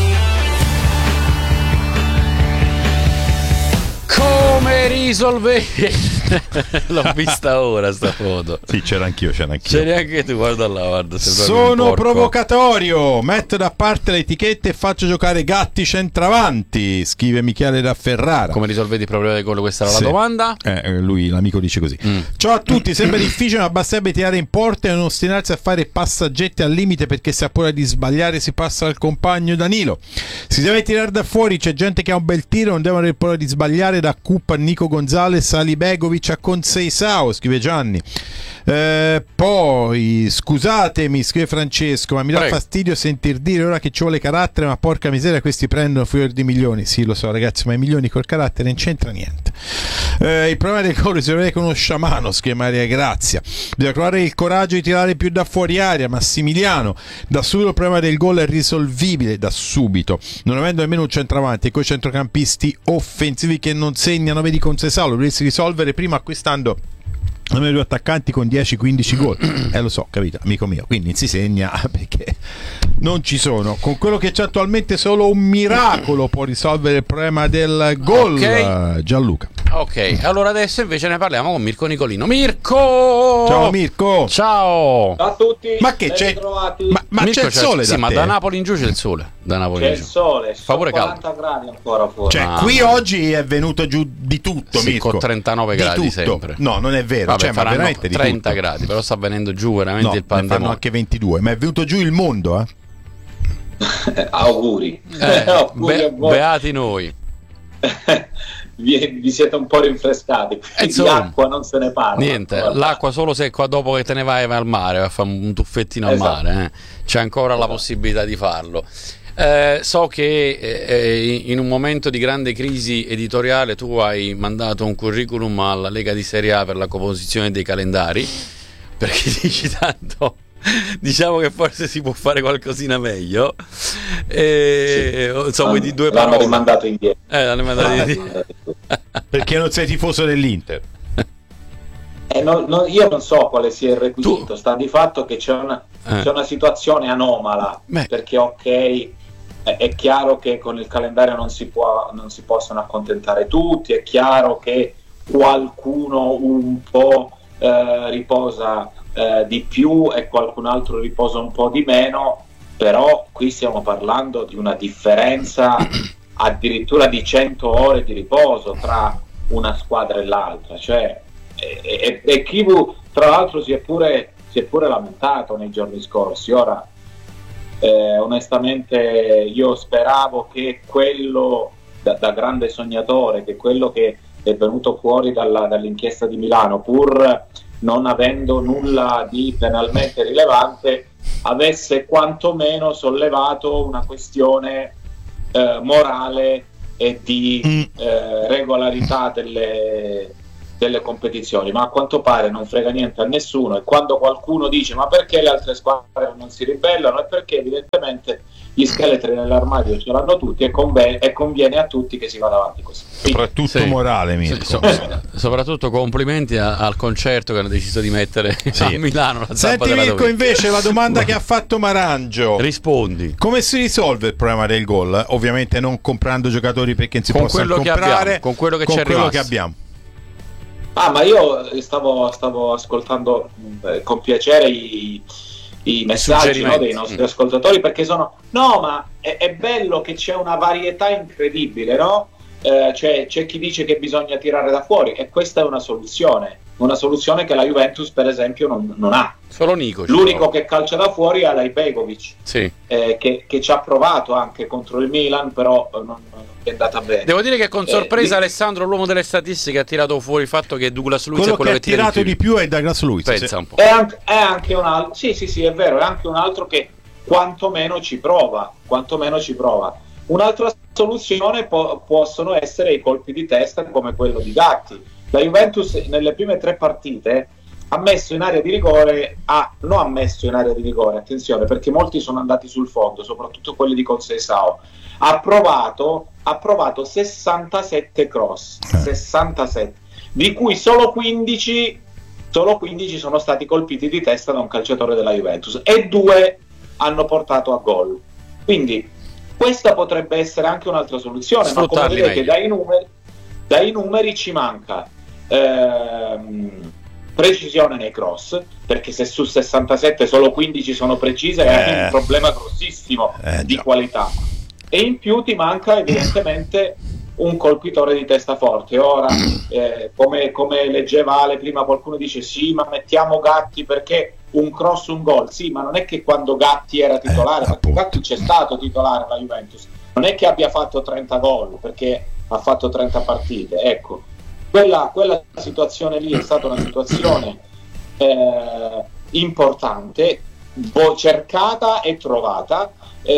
Come risolvere? L'ho vista ora sta foto. Sì, c'era anch'io, c'era anch'io. C'eri anche tu, guarda là, guarda. Sono provocatorio, metto da parte le etichette e faccio giocare Gatti centravanti, scrive Michele da Ferrara. Come risolvete il problema del gol? Questa era Sì. la domanda. Eh, lui, l'amico, dice così. Mm. Ciao a tutti, sembra difficile, ma basterebbe tirare in porta e non ostinarsi a fare passaggetti al limite, perché se ha paura di sbagliare si passa al compagno Danilo. Si deve tirare da fuori, c'è gente che ha un bel tiro, non devono avere paura di sbagliare. Da Cup a Nico Gonzalez, Ali Begovic a Conceicao, scrive Gianni. Eh, poi scusatemi, scrive Francesco, ma mi dà Prego. fastidio sentir dire ora che ci vuole carattere, ma porca miseria, questi prendono fior di milioni. Sì, lo so ragazzi, ma i milioni col carattere non c'entra niente. Eh, il problema del gol si vede con uno sciamano, scrive Maria Grazia. Bisogna trovare il coraggio di tirare più da fuori aria. Massimiliano, da subito il problema del gol è risolvibile, da subito, non avendo nemmeno un centravanti e coi centrocampisti offensivi che non segnano. Vedi Conceicao, lo dovresti risolvere prima acquistando almeno due attaccanti con dieci quindici gol. Eh lo so, capito, amico mio, quindi si segna perché non ci sono. Con quello che c'è attualmente solo un miracolo può risolvere il problema del gol. Ok. Gianluca. Ok, allora adesso invece ne parliamo con Mirko Nicolino. Mirko! Ciao Mirko. Ciao! Ciao a tutti, Ma che ben c'è? ritrovati. Ma, ma Mirko, c'è il sole sì, da ma te? da Napoli in giù c'è il sole. Da Napoli C'è in il giù. sole, Fa pure sono caldo. quaranta gradi ancora fuori. Cioè, Mamma qui mia. oggi è venuto giù di tutto, Sì, Mirko. con trentanove Di gradi tutto. sempre. No, non è vero, Vabbè, cioè, ma faranno veramente di trenta tutto. gradi, però sta venendo giù veramente No, il ne fanno pandemonio. anche ventidue, ma è venuto giù il mondo, eh? Auguri. Eh, Auguri be- a voi. beati noi. vi, vi siete un po' rinfrescati, Eh, quindi di insomma, acqua non se ne parla. Niente, Guarda. l'acqua solo se qua dopo che te ne vai vai al mare, vai a fare un tuffettino al Esatto. mare, eh. C'è ancora la possibilità di farlo. Eh, so che eh, in un momento di grande crisi editoriale tu hai mandato un curriculum alla Lega di Serie A per la composizione dei calendari, perché dici tanto, diciamo che forse si può fare qualcosina meglio. E, insomma, vuoi di due L'hanno parole? rimandato indietro. Eh, l'hanno mandato indietro. Perché non sei tifoso dell'Inter. Eh, no- no- io non so quale sia il requisito, Tu- sta di fatto che c'è una, Eh. c'è una situazione anomala, Beh. perché ok, è, è chiaro che con il calendario non si, può, non si possono accontentare tutti, è chiaro che qualcuno un po' eh, riposa eh, di più e qualcun altro riposa un po' di meno, però qui stiamo parlando di una differenza addirittura di cento ore di riposo tra una squadra e l'altra, cioè e, e, e Kivu tra l'altro si è pure si è pure lamentato nei giorni scorsi. Ora Eh, onestamente io speravo che quello, da, da grande sognatore, che quello che è venuto fuori dalla, dall'inchiesta di Milano, pur non avendo nulla di penalmente rilevante, avesse quantomeno sollevato una questione eh, morale e di eh, regolarità delle, delle competizioni, ma a quanto pare non frega niente a nessuno, e quando qualcuno dice ma perché le altre squadre non si ribellano, è perché evidentemente gli scheletri nell'armadio ce l'hanno tutti e, conve- e conviene a tutti che si vada avanti così. Soprattutto Sì. morale, Mirko. Sì, so- soprattutto complimenti a- al concerto che hanno deciso di mettere Sì. a Milano la zampa Senti della Mirko, domenica. invece la domanda che ha fatto Marangio: Rispondi. come si risolve il problema del gol? Ovviamente non comprando giocatori perché non si Con possono quello che comprare, abbiamo, con quello che con c'è quello rimasto. che abbiamo. Ah, ma io stavo, stavo ascoltando eh, con piacere i, i messaggi, no, suggerimenti. dei nostri ascoltatori, perché sono no, ma è, è bello che c'è una varietà incredibile, no? Eh, c'è, c'è chi dice che bisogna tirare da fuori, e questa è una soluzione, una soluzione che la Juventus per esempio non, non ha. Solo Nico. ci L'unico prova. che calcia da fuori è Alejbegovic, Sì. eh, che, che ci ha provato anche contro il Milan, però eh, non, non è andata bene. Devo dire che con Eh, sorpresa lì- Alessandro, l'uomo delle statistiche, ha tirato fuori il fatto che Douglas Luiz Quello è quello che che, ha tira tirato di più è Douglas Luiz. Pensa sì. un po'. È anche, è anche un altro, sì, sì, sì, è vero, è anche un altro che quantomeno ci prova, quantomeno ci prova. Un'altra soluzione po- possono essere i colpi di testa come quello di Gatti. La Juventus nelle prime tre partite ha messo in area di rigore, ha, non ha messo in area di rigore, attenzione, perché molti sono andati sul fondo, soprattutto quelli di Conceição. Ha provato, ha provato sessantasette cross, sessantasette, di cui solo quindici, solo quindici sono stati colpiti di testa da un calciatore della Juventus e due hanno portato a gol. Quindi questa potrebbe essere anche un'altra soluzione, ma come Sfruttarli vedete meglio. dai numeri, dai numeri ci manca ehm, precisione nei cross, perché se su sessantasette solo quindici sono precise è Eh. un problema grossissimo Eh, di già. qualità, e in più ti manca evidentemente un colpitore di testa forte. Ora eh, come, come leggeva Ale prima, qualcuno dice sì, ma mettiamo Gatti perché un cross un gol. Sì, ma non è che quando Gatti era titolare, Eh, perché appunto. Gatti c'è stato titolare alla Juventus, non è che abbia fatto trenta gol perché ha fatto trenta partite, ecco. Quella, quella situazione lì è stata una situazione eh, importante, bo- cercata e trovata,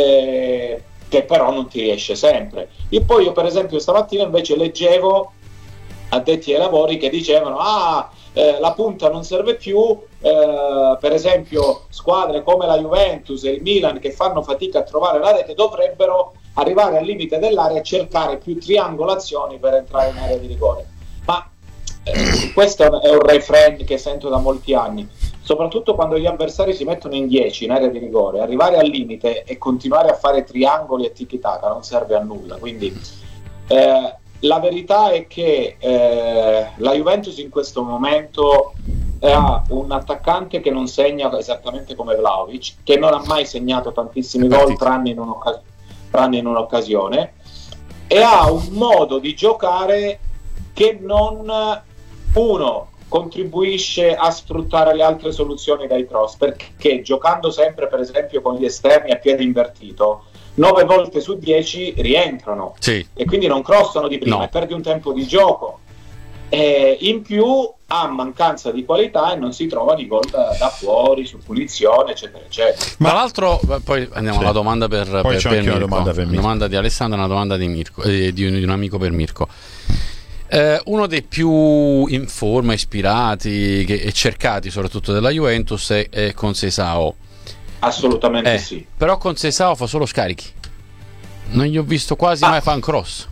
eh, che però non ti riesce sempre. E poi io per esempio stamattina invece leggevo addetti ai lavori che dicevano ah eh, la punta non serve più, eh, per esempio squadre come la Juventus e il Milan che fanno fatica a trovare la rete dovrebbero arrivare al limite dell'area e cercare più triangolazioni per entrare in area di rigore. Ma eh, questo è un refrain che sento da molti anni, soprattutto quando gli avversari si mettono in dieci in area di rigore. Arrivare al limite e continuare a fare triangoli e tiki-taka non serve a nulla. Quindi eh, la verità è che eh, la Juventus in questo momento ha un attaccante che non segna esattamente come Vlahovic, che non ha mai segnato tantissimi gol tranne in, un'occas- tranne in un'occasione, e ha un modo di giocare che non, uno, contribuisce a sfruttare le altre soluzioni dai cross, perché giocando sempre per esempio con gli esterni a piede invertito nove volte su dieci rientrano, Sì. e quindi non crossano di prima No. e perdi un tempo di gioco. E in più ha mancanza di qualità e non si trovano i gol da, da fuori su punizione eccetera eccetera. Ma tra l'altro, poi andiamo Sì. alla domanda per, Poi per, c'è per anche una Mirko. domanda per Mirko. Domanda di Alessandro, una domanda di Mirko, eh, di, un, di un amico per Mirko. Eh, uno dei più in forma, ispirati che, e cercati soprattutto della Juventus è, è Conceição. Assolutamente Eh, sì. Però Conceição fa solo scarichi. Non gli ho visto quasi Ah. mai fare un cross.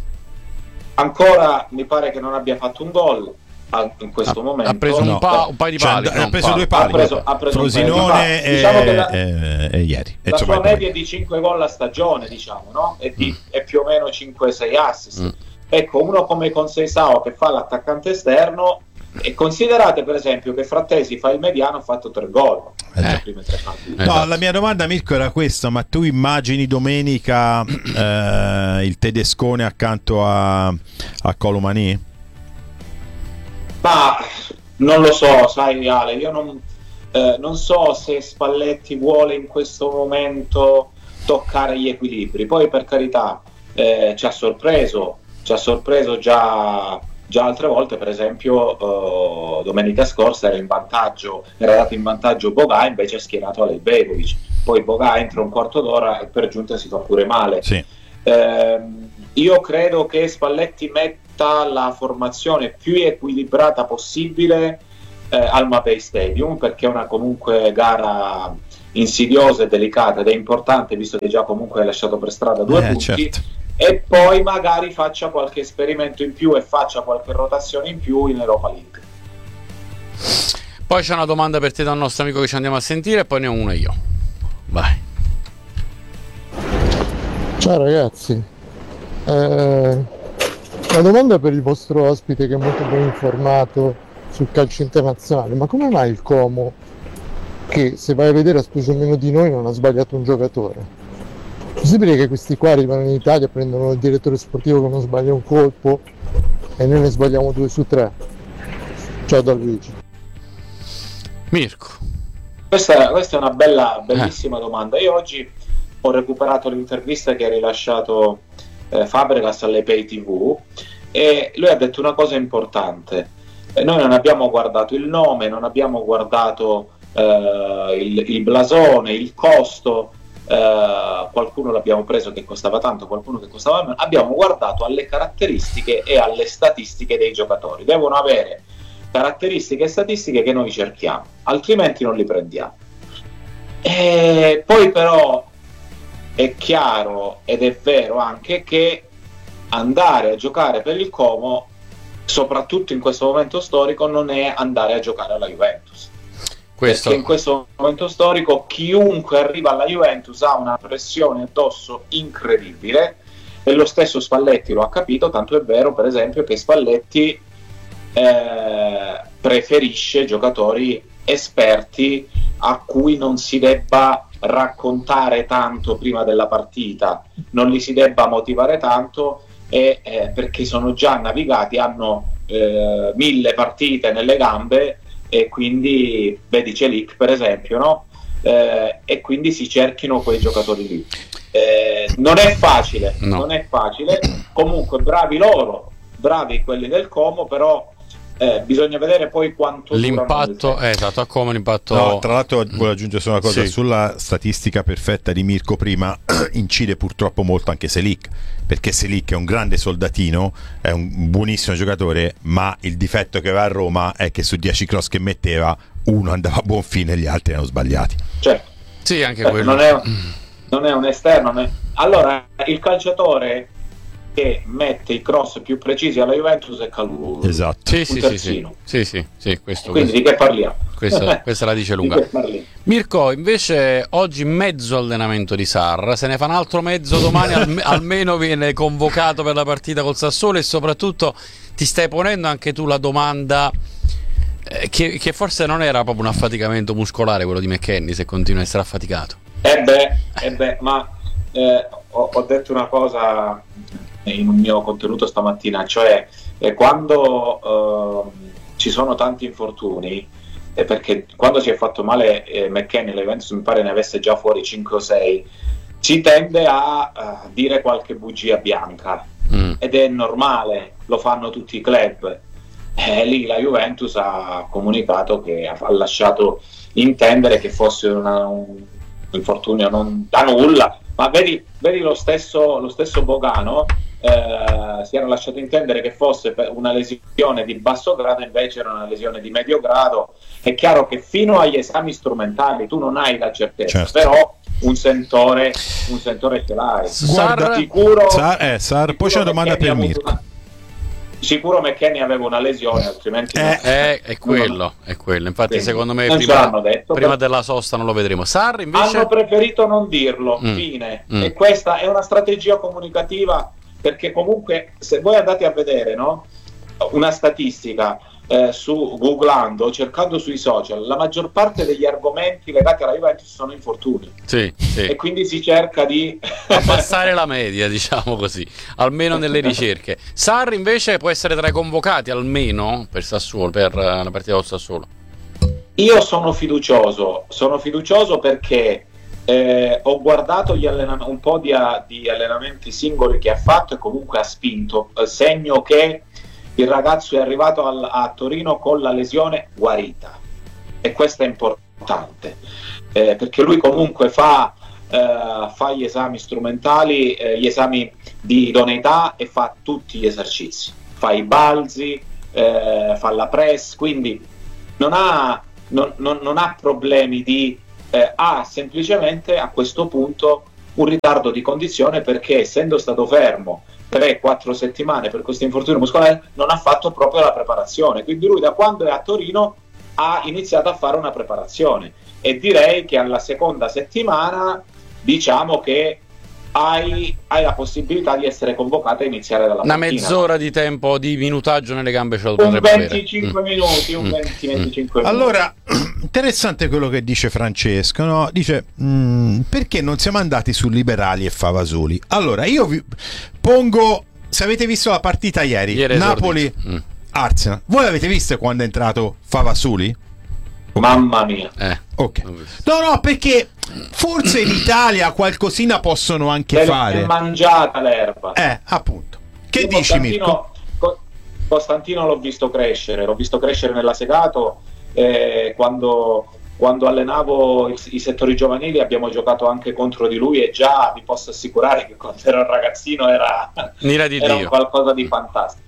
Ancora mi pare che non abbia fatto un gol a- in questo Ha- momento. ha preso un, No. pa- un paio di Cioè, pali. ha no, un preso palo. due pali. Ha preso- ha preso un paio di Frosinone pali. e, Diciamo che la- e- e ieri. La Insomma, sua dai. media è di cinque gol a stagione, diciamo, no? E, di, è più o meno cinque sei assist. Mm. Ecco, uno come Conceição che fa l'attaccante esterno, e considerate per esempio che Frattesi fa il mediano, ha fatto tre gol Eh. nelle prime tre partite. No, Esatto. la mia domanda, Mirko, era questa: ma tu immagini domenica eh, il tedescone accanto a, a Colomani? Ma non lo so, sai Ale, io non, eh, non so se Spalletti vuole in questo momento toccare gli equilibri. Poi per carità eh, ci ha sorpreso, ci ha sorpreso già, già altre volte, per esempio eh, domenica scorsa era in vantaggio, era dato in vantaggio Bogà, invece ha schierato Alejbegovic. Poi Bogà entra un quarto d'ora e per giunta si fa pure male. Sì. Eh, io credo che Spalletti metta la formazione più equilibrata possibile eh, al Mapei Stadium, perché è una comunque gara insidiosa e delicata ed è importante, visto che già comunque hai lasciato per strada due Eh, punti, certo. e poi magari faccia qualche esperimento in più e faccia qualche rotazione in più in Europa League. Poi c'è una domanda per te dal nostro amico che ci andiamo a sentire e poi ne ho una io. Vai. Ciao ragazzi, eh, una domanda per il vostro ospite che è molto ben informato sul calcio internazionale: ma come mai il Como, che se vai a vedere ha speso meno di noi, non ha sbagliato un giocatore? È possibile che questi qua arrivano in Italia, prendono il direttore sportivo che non sbaglia un colpo e noi ne sbagliamo due su tre? Ciao da Luigi. Mirko. Questa, questa è una bella, bellissima eh. domanda. Io oggi ho recuperato l'intervista che ha rilasciato eh, Fabregas alle Pay tivù e lui ha detto una cosa importante. Eh, noi non abbiamo guardato il nome, non abbiamo guardato eh, il, il blasone, il costo, eh, qualcuno l'abbiamo preso che costava tanto, qualcuno che costava meno, abbiamo guardato alle caratteristiche e alle statistiche dei giocatori. Devono avere caratteristiche e statistiche che noi cerchiamo, altrimenti non li prendiamo. E poi però è chiaro ed è vero anche che andare a giocare per il Como, soprattutto in questo momento storico, non è andare a giocare alla Juventus. Questo... Perché in questo momento storico chiunque arriva alla Juventus ha una pressione addosso incredibile e lo stesso Spalletti lo ha capito, tanto è vero per esempio che Spalletti eh, preferisce giocatori esperti a cui non si debba raccontare tanto prima della partita, non li si debba motivare tanto e, eh, perché sono già navigati, hanno eh, mille partite nelle gambe e quindi vedi Celik per esempio, no? Eh, e quindi si cerchino quei giocatori lì. Eh, non è facile, no. non è facile. Comunque bravi loro, bravi quelli del Como, però Eh, bisogna vedere poi quanto l'impatto eh, esatto, a come l'impatto. No, tra l'altro voglio aggiungere solo una cosa, sì. Sulla statistica perfetta di Mirko prima incide purtroppo molto anche Selic, perché Selic è un grande soldatino, è un buonissimo giocatore, ma il difetto che aveva a Roma è che su dieci cross che metteva uno andava a buon fine e gli altri erano sbagliati. Certo. Sì, anche eh, quello non è, non è un esterno, non è... Allora il calciatore che mette i cross più precisi alla Juventus è Calulu. Esatto. Sì, sì, sì, sì, sì, sì, sì, questo, quindi questo, di che parliamo? Questa, questa la dice lunga. Mirko, invece oggi mezzo allenamento di Sarr, se ne fa un altro mezzo domani, al, almeno viene convocato per la partita col Sassuolo, e soprattutto ti stai ponendo anche tu la domanda eh, che, che forse non era proprio un affaticamento muscolare quello di McKennie, se continua a essere affaticato. Eh beh, eh beh ma eh, ho, ho detto una cosa in un mio contenuto stamattina, cioè eh, quando eh, ci sono tanti infortuni, eh, perché quando si è fatto male eh, McKennie, la Juventus mi pare ne avesse già fuori cinque o sei, si tende a, a dire qualche bugia bianca mm. ed è normale, lo fanno tutti i club. Eh, lì la Juventus ha comunicato che ha, ha lasciato intendere che fosse una, un infortunio non da nulla, ma vedi, vedi lo stesso, lo stesso Bogano eh, si era lasciato intendere che fosse una lesione di basso grado, invece era una lesione di medio grado. È chiaro che fino agli esami strumentali tu non hai la certezza, certo. però un sentore un sentore ce l'hai. Sarr, sicuro, Sarr, eh, Sarr, poi c'è una domanda per Mirko. Una, sicuro McKennie aveva una lesione, altrimenti eh, no. è, è quello, è quello. Infatti Quindi, secondo me non prima, detto, prima però... della sosta non lo vedremo. Sarr invece hanno preferito non dirlo, mm. fine. Mm. E questa è una strategia comunicativa, perché comunque se voi andate a vedere, no, una statistica eh, su googlando, cercando sui social, la maggior parte degli argomenti legati alla Juventus sono infortuni. Sì, sì. E quindi si cerca di abbassare la media, diciamo così, almeno nelle ricerche. Sarr invece può essere tra i convocati almeno per Sassuolo, per la partita del Sassuolo. Io sono fiducioso, sono fiducioso perché Eh, ho guardato gli allenam- un po' di, a- di allenamenti singoli che ha fatto e comunque ha spinto, eh, segno che il ragazzo è arrivato al- a Torino con la lesione guarita, e questo è importante, eh, perché lui comunque fa, eh, fa gli esami strumentali, eh, gli esami di idoneità, e fa tutti gli esercizi, fa i balzi, eh, fa la press, quindi non ha, non, non, non ha problemi di Eh, ha semplicemente a questo punto un ritardo di condizione, perché essendo stato fermo tre quattro settimane per questo infortunio muscolare non ha fatto proprio la preparazione, quindi lui da quando è a Torino ha iniziato a fare una preparazione, e direi che alla seconda settimana diciamo che hai, hai la possibilità di essere convocato a iniziare dalla una mattina. mezz'ora di tempo di minutaggio nelle gambe ce lo Un potrebbe avere. venticinque Mm. minuti, un Mm. venti venticinque minuti. Allora, interessante quello che dice Francesco, no? Dice, mm, perché non siamo andati su Liberali e Favasoli? Allora, io vi pongo, se avete visto la partita ieri, Ieri Napoli Mm. Arsenal, voi l'avete vista quando è entrato Favasoli? Mamma mia. Eh. Ok. L'ho visto. No, no, perché forse in Italia qualcosina possono anche Se l'è fare. mangiata l'erba. Eh, appunto. Che Io dici, Mirko? Costantino, Co- Costantino l'ho visto crescere, l'ho visto crescere nella Segato, eh, quando, quando allenavo i, i settori giovanili abbiamo giocato anche contro di lui, e già vi posso assicurare che quando ero un ragazzino era, L'ira di era Dio. qualcosa di fantastico.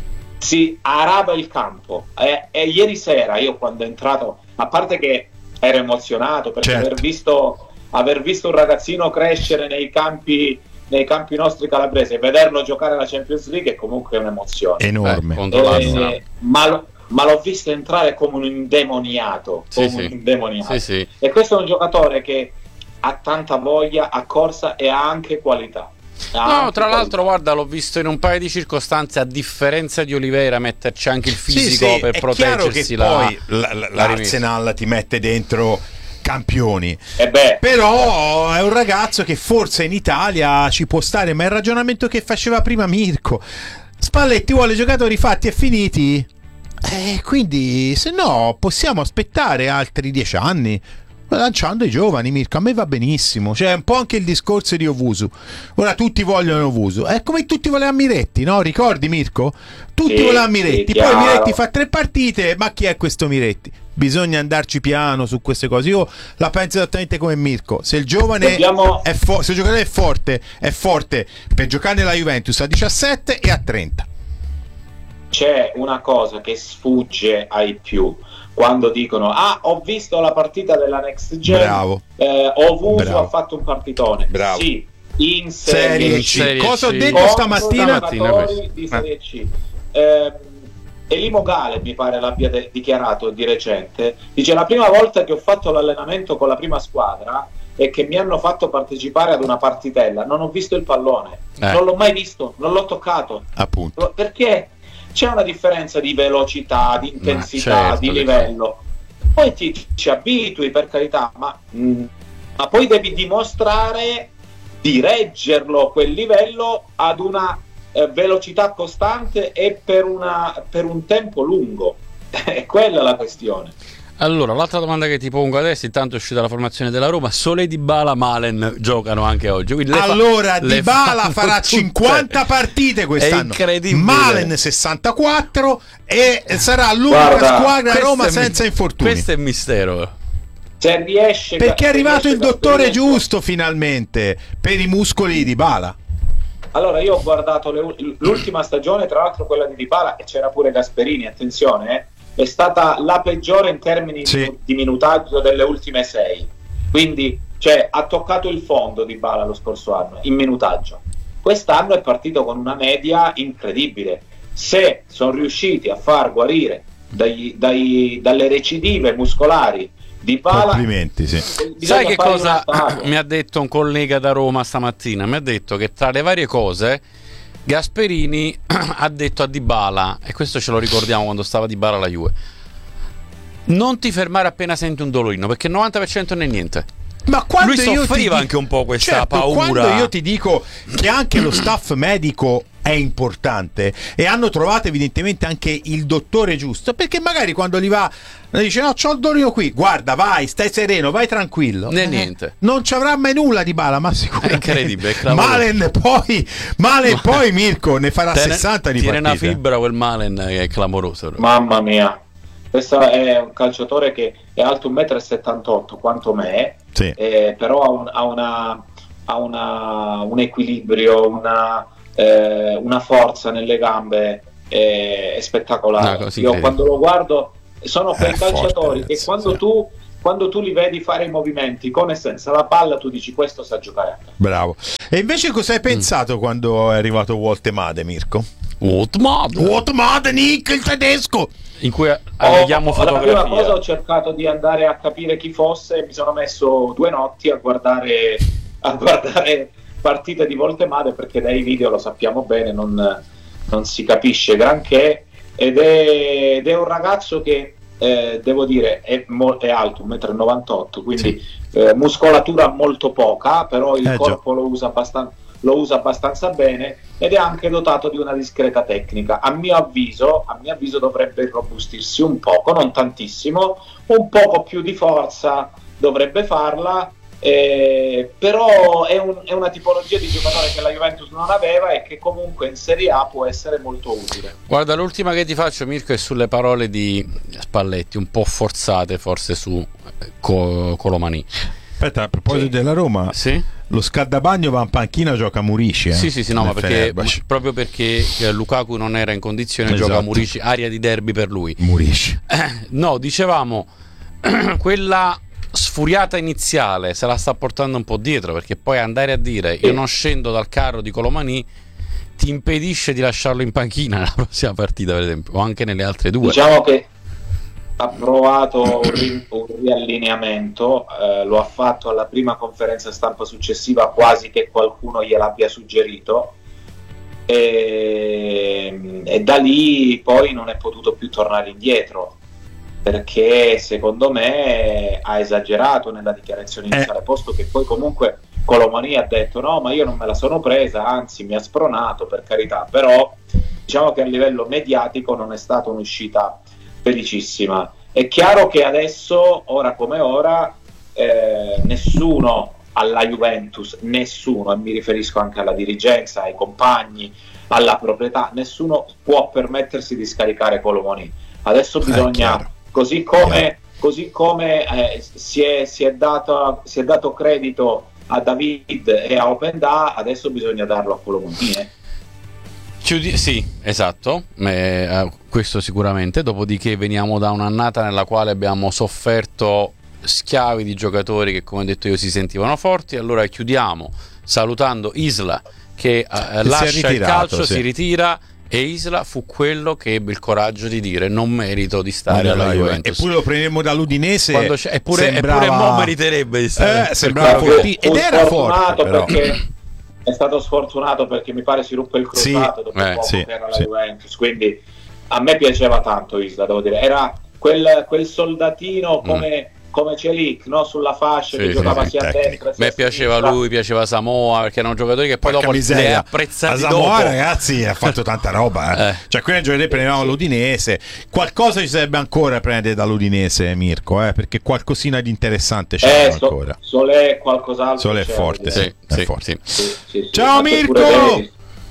Si arava il campo, e, e ieri sera io quando è entrato, a parte che ero emozionato perché Certo. aver visto, aver visto un ragazzino crescere nei campi nei campi nostri calabresi e vederlo giocare alla Champions League è comunque un'emozione. Enorme. Eh, contro l'Arsenal. Eh, ma, lo- ma l'ho visto entrare come un indemoniato, Sì, come sì. un indemoniato. Sì, sì. E questo è un giocatore che ha tanta voglia, ha corsa e ha anche qualità. Ha No, anche tra qualità. l'altro, guarda, l'ho visto in un paio di circostanze, a differenza di Oliveira, metterci anche il Sì, fisico sì, per è chiaro proteggersi che la, poi l- l- la rimessa. l'Arsenal ti mette dentro campioni, E beh, però è un ragazzo che forse in Italia ci può stare, ma è il ragionamento che faceva prima Mirko. Spalletti vuole giocatori fatti e finiti, eh, quindi se no possiamo aspettare altri dieci anni lanciando i giovani. Mirko, a me va benissimo, cioè un po' anche il discorso di Ovusu. Ora tutti vogliono Ovusu, è come tutti volevano Miretti, no? Ricordi, Mirko? Tutti Sì, volevano sì, Miretti, poi chiaro. Miretti fa tre partite, ma chi è questo Miretti? Bisogna andarci piano su queste cose. Io la penso esattamente come Mirko. Se il giovane Dobbiamo- è fo- se il giocatore è forte, è forte per giocare nella Juventus a diciassette e a trenta. c'è una cosa che sfugge ai più quando dicono: ah, ho visto la partita della Next Gen, Bravo. eh, Ovusu Bravo. ha fatto un partitone. Bravo. Sì, in Serie Serie C. C. Serie Cosa ho C. detto Contro stamattina? Stamattina giocatori di Serie C. Eh, Elimo Gale mi pare l'abbia de- dichiarato di recente, dice: la prima volta che ho fatto l'allenamento con la prima squadra e che mi hanno fatto partecipare ad una partitella, non ho visto il pallone, Eh. non l'ho mai visto, non l'ho toccato, Appunto. perché c'è una differenza di velocità, di intensità, certo di che livello. Poi ti ci abitui, per carità, ma, mh, ma poi devi dimostrare di reggerlo quel livello ad una eh, velocità costante e per, una, per un tempo lungo. È quella la questione. Allora, l'altra domanda che ti pongo adesso, intanto è uscita la formazione della Roma, Sole, Dybala, Malen giocano anche oggi. Quindi le fa- Allora le Dybala fanno farà tutte. cinquanta partite quest'anno, È incredibile. Malen sessantaquattro e sarà l'unica Guarda, squadra a Questo Roma è senza mi- infortuni. Questo è mistero. Se riesce, Perché è se arrivato riesce il dottore Gasperini- giusto finalmente per i muscoli di Dybala. Allora, io ho guardato le- l'ultima stagione, tra l'altro quella di Dybala, e c'era pure Gasperini, attenzione, eh, è stata la peggiore in termini Sì. di, di minutaggio delle ultime sei. Quindi, cioè, ha toccato il fondo Dybala lo scorso anno in minutaggio. Quest'anno è partito con una media incredibile. Se sono riusciti a far guarire dai- dai- dalle recidive muscolari Dybala, Complimenti, sì. bisogna Sai che fargli cosa una statua. mi ha detto un collega da Roma stamattina? Mi ha detto che tra le varie cose Gasperini ha detto a Dybala, e questo ce lo ricordiamo quando stava Dybala alla Juve: non ti fermare appena senti un dolorino, perché il novanta per cento non è niente. Ma quando lui io soffriva ti dico, anche un po' questa certo, paura. Quando io ti dico che anche lo staff medico è importante e hanno trovato evidentemente anche il dottore giusto, perché magari quando gli va dice no, c'ho il dolore qui, guarda, vai, stai sereno, vai tranquillo, né eh, niente, non ci avrà mai nulla di bala, ma sicuramente è incredibile, è Malen poi Malen poi Mirko ne farà Tene, sessanta di tiene partite. una fibra quel Malen che è clamoroso. Mamma mia, questo è un calciatore che è alto un metro e settantotto quanto me, sì. eh, però ha, un, ha, una, ha una, un equilibrio, una, eh, una forza nelle gambe eh, è spettacolare. No, io quando lo guardo sono quei è calciatori forte, che quando sì. tu quando tu li vedi fare i movimenti con e senza la palla tu dici questo sa giocare. Bravo. E invece cosa hai pensato mm. quando è arrivato Woltemade, Mirko? Woltemade Woltemade, Nick, il tedesco, in cui abbiamo oh, la prima cosa ho fotografia. cercato di andare a capire chi fosse e mi sono messo due notti a guardare a guardare partite di Woltemade, perché dai video lo sappiamo bene non, non si capisce granché, ed è, ed è un ragazzo che eh, devo dire è, mo- è alto un metro e novantotto, quindi sì. eh, muscolatura molto poca, però il eh, corpo lo usa abbastanza lo usa abbastanza bene ed è anche dotato di una discreta tecnica. A mio avviso, a mio avviso dovrebbe irrobustirsi un poco, non tantissimo, un poco più di forza dovrebbe farla, eh, però è, un, è una tipologia di giocatore che la Juventus non aveva e che comunque in Serie A può essere molto utile. Guarda, l'ultima che ti faccio, Mirko, è sulle parole di Spalletti, un po' forzate forse su Co- Colomani. Aspetta, a proposito sì. della Roma, sì? Lo scaldabagno va in panchina, gioca Murici. Eh? Sì, sì, sì, no, ma perché, proprio perché Lukaku non era in condizione, esatto. Gioca Murici, aria di derby per lui. Murici. Eh, no, dicevamo, quella sfuriata iniziale se la sta portando un po' dietro, perché poi andare a dire io non scendo dal carro di Colomani ti impedisce di lasciarlo in panchina nella prossima partita, per esempio, o anche nelle altre due. Diciamo che ha provato un, ri- un riallineamento, eh, lo ha fatto alla prima conferenza stampa successiva, quasi che qualcuno gliel'abbia suggerito, e, e da lì poi non è potuto più tornare indietro, perché secondo me ha esagerato nella dichiarazione iniziale, eh. posto che poi comunque Colomani ha detto no, ma io non me la sono presa, anzi mi ha spronato, per carità, però diciamo che a livello mediatico non è stata un'uscita felicissima. È chiaro che adesso, ora come ora, eh, nessuno alla Juventus, nessuno, e mi riferisco anche alla dirigenza, ai compagni, alla proprietà, nessuno può permettersi di scaricare Colomani. Adesso bisogna, eh, così come, così come eh, si, è, si, è dato, si è dato credito a David e a Openda, adesso bisogna darlo a Colomani. Eh. Chiudi- sì, esatto, eh, questo sicuramente. Dopodiché veniamo da un'annata nella quale abbiamo sofferto schiavi di giocatori che, come ho detto io, si sentivano forti. Allora chiudiamo salutando Isla che, eh, lascia ritirato, il calcio, sì. si ritira, e Isla fu quello che ebbe il coraggio di dire non merito di stare alla Juventus. Eppure lo prenderemo dall'Udinese, eppure, sembrava... eppure mo meriterebbe di stare. Eh, sembrava forti... ed era forte, però. Perché... è stato sfortunato perché mi pare si ruppe il crociato, sì, dopo eh, poco sì, che era la sì. Juventus, quindi a me piaceva tanto Isla, devo dire, era quel, quel soldatino come, mm. come Celic, no? Sulla fascia, sì, che giocava sì, sia a destra. A me piaceva sinistra. Lui, piaceva Samoa, perché erano giocatori che poi Porca dopo miseria. li hai apprezzati a Samoa, dopo. Ragazzi, ha fatto tanta roba, eh. Eh. Cioè qui nel giovedì prendevamo l'Udinese, qualcosa ci sarebbe ancora a prendere dall'Udinese, Mirko, eh, perché qualcosina di interessante c'è eh, so, ancora. Sole qualcos'altro. Sole è forte, sì, sì, è forte. Sì, sì, sì, ciao Mirko!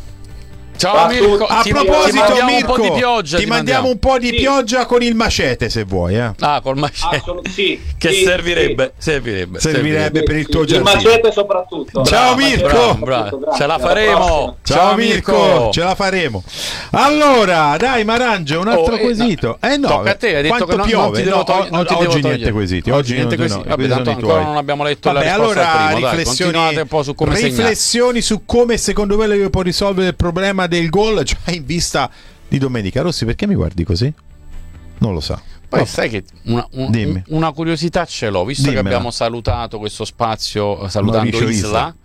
Ciao Mirko, a ti, proposito ti Mirko, un po' di pioggia, ti, ti mandiamo, mandiamo un po' di sì. pioggia con il macete se vuoi, eh. Ah, col macete. Assolut- sì, che sì, servirebbe, sì. servirebbe, servirebbe, servirebbe per il tuo il giardino. Il macete soprattutto. Ciao bravo, Mirko, bravo, bravo. Grazie, ce la faremo. Ciao, Ciao Mirko. Mirko, ce la faremo. Allora, dai Marangio, un altro oh, quesito. Eh no, tocca a te, hai detto che non, piove? non ti devo togli- no, non ti oggi devo niente quesiti. Oggi, oggi niente non, quesiti. No, Vabbè, tanto ancora non abbiamo letto Vabbè, la risposta allora, al primo. Riflessioni, dai, un po' su come riflessioni su come secondo me lui può risolvere il problema del gol, cioè in vista di domenica. Rossi, perché mi guardi così? Non lo sa. Poi oh. sai che una, un, una curiosità ce l'ho, visto Dimmela. che abbiamo salutato questo spazio salutando Isla, Isla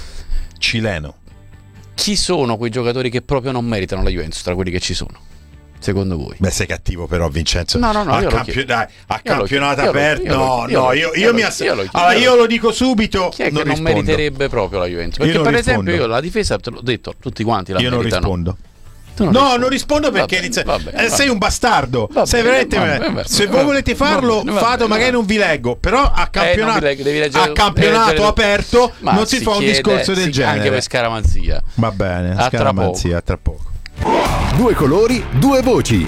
cileno. Chi sono quei giocatori che proprio non meritano la Juventus tra quelli che ci sono? secondo voi? Beh, sei cattivo però, Vincenzo. No, no, no, a io lo campio- chiedo. dai, a Io lo campionato chiedo, io lo- aperto. io lo No, chiedo, no, io io, lo- io io mi lo- ass- io lo chiedo. allora, io lo dico subito. Chi è che non non rispondo. meriterebbe proprio la Juventus? Perché non per rispondo. esempio io la difesa te l'ho detto, tutti quanti la Io non meritano. rispondo. Tu non no, rispondi. non rispondo perché Vabbè, inizia- vabbè, eh, vabbè. sei un bastardo. Vabbè, sei veramente vabbè, vabbè, se vabbè, voi volete farlo, vabbè, vabbè, fate, magari vabbè. non vi leggo. Però a campionato, Eh, non vi leggo, devi leggere- a campionato devi leggere- aperto Ma non si, fa un chiede- discorso del si- genere. Anche per scaramanzia. Va bene, A tra scaramanzia, a tra poco. Due colori, due voci.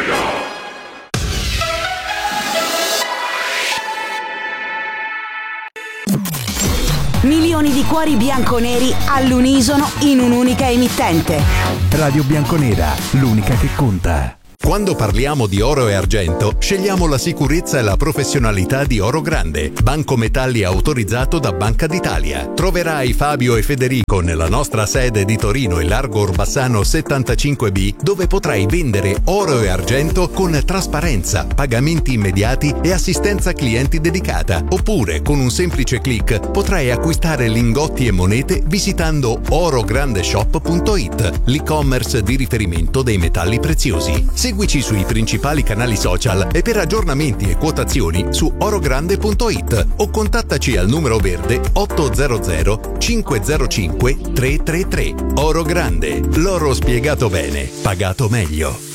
Milioni di cuori bianconeri all'unisono in un'unica emittente. Radio Bianconera, l'unica che conta. Quando parliamo di oro e argento, scegliamo la sicurezza e la professionalità di Oro Grande, banco metalli autorizzato da Banca d'Italia. Troverai Fabio e Federico nella nostra sede di Torino e Largo Orbassano settantacinque B, dove potrai vendere oro e argento con trasparenza, pagamenti immediati e assistenza clienti dedicata. Oppure, con un semplice click, potrai acquistare lingotti e monete visitando orograndeshop punto it, l'e-commerce di riferimento dei metalli preziosi. Seguici sui principali canali social e per aggiornamenti e quotazioni su orogrande punto it o contattaci al numero verde ottocento cinquecentocinque trecentotrentatré. Oro Grande, l'oro spiegato bene, pagato meglio.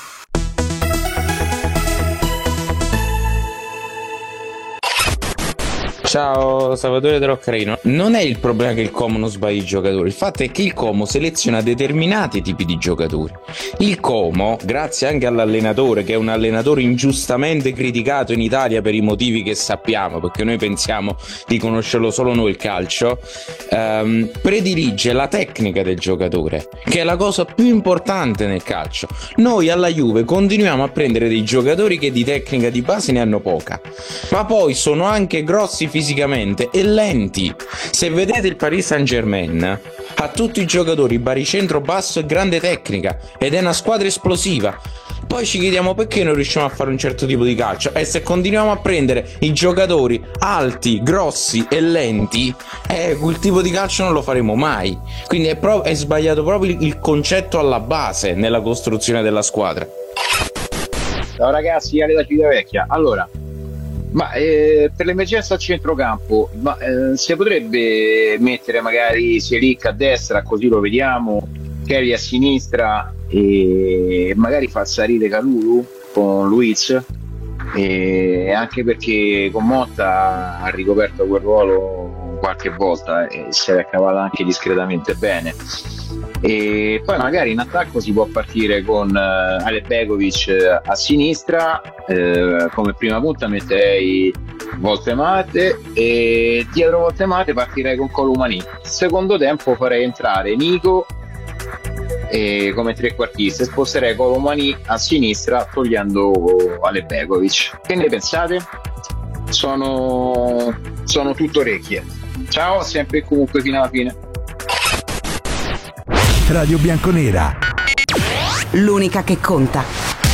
Ciao, Salvatore da Roccarino. Non è il problema che il Como non sbagli i giocatori, il fatto è che il Como seleziona determinati tipi di giocatori. Il Como, grazie anche all'allenatore, che è un allenatore ingiustamente criticato in Italia per i motivi che sappiamo, perché noi pensiamo di conoscerlo solo noi il calcio, ehm, predilige la tecnica del giocatore, che è la cosa più importante nel calcio. Noi alla Juve continuiamo a prendere dei giocatori che di tecnica di base ne hanno poca, ma poi sono anche grossi fisicamente e lenti. Se vedete il Paris Saint-Germain, ha tutti i giocatori baricentro basso e grande tecnica ed è una squadra esplosiva. Poi ci chiediamo perché non riusciamo a fare un certo tipo di calcio, e se continuiamo a prendere i giocatori alti, grossi e lenti, eh, quel tipo di calcio non lo faremo mai. Quindi è, pro- è sbagliato proprio il concetto alla base nella costruzione della squadra. Ciao ragazzi, Ale da Civitavecchia. Allora, ma eh, per l'emergenza a centrocampo, ma eh, si potrebbe mettere magari Selic a destra, così lo vediamo, Kelly a sinistra e magari far salire Kalulu con Luiz, e anche perché con Motta ha ricoperto quel ruolo qualche volta e si è accavata anche discretamente bene. E poi magari in attacco si può partire con uh, Ale Begovic a sinistra, eh, come prima punta metterei Voltemate e dietro Voltemate partirei con Colomani. Secondo tempo farei entrare Nico e come trequartista sposterei Colomani a sinistra togliendo Ale Begovic. Che ne pensate? Sono, sono tutto orecchie. Ciao, sempre e comunque fino alla fine. Radio Bianconera, L'unica che conta.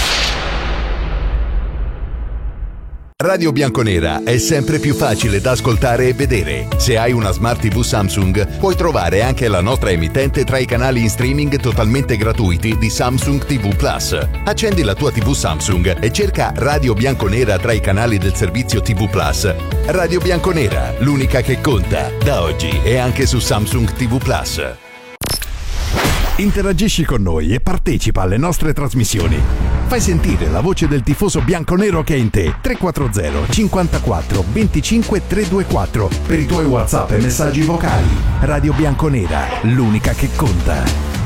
Radio Bianconera è sempre più facile da ascoltare e vedere. Se hai una Smart tivù Samsung, puoi trovare anche la nostra emittente tra i canali in streaming totalmente gratuiti di Samsung tivù Plus. Accendi la tua tivù Samsung e cerca Radio Bianconera tra i canali del servizio tivù Plus. Radio Bianconera, l'unica che conta, da oggi e anche su Samsung tivù Plus. interagisci con noi e partecipa alle nostre trasmissioni. Fai sentire la voce del tifoso bianconero che è in te. tre quattro zero cinquantaquattro venticinque trecentoventiquattro per i tuoi WhatsApp e messaggi vocali. Radio Bianconera, l'unica che conta.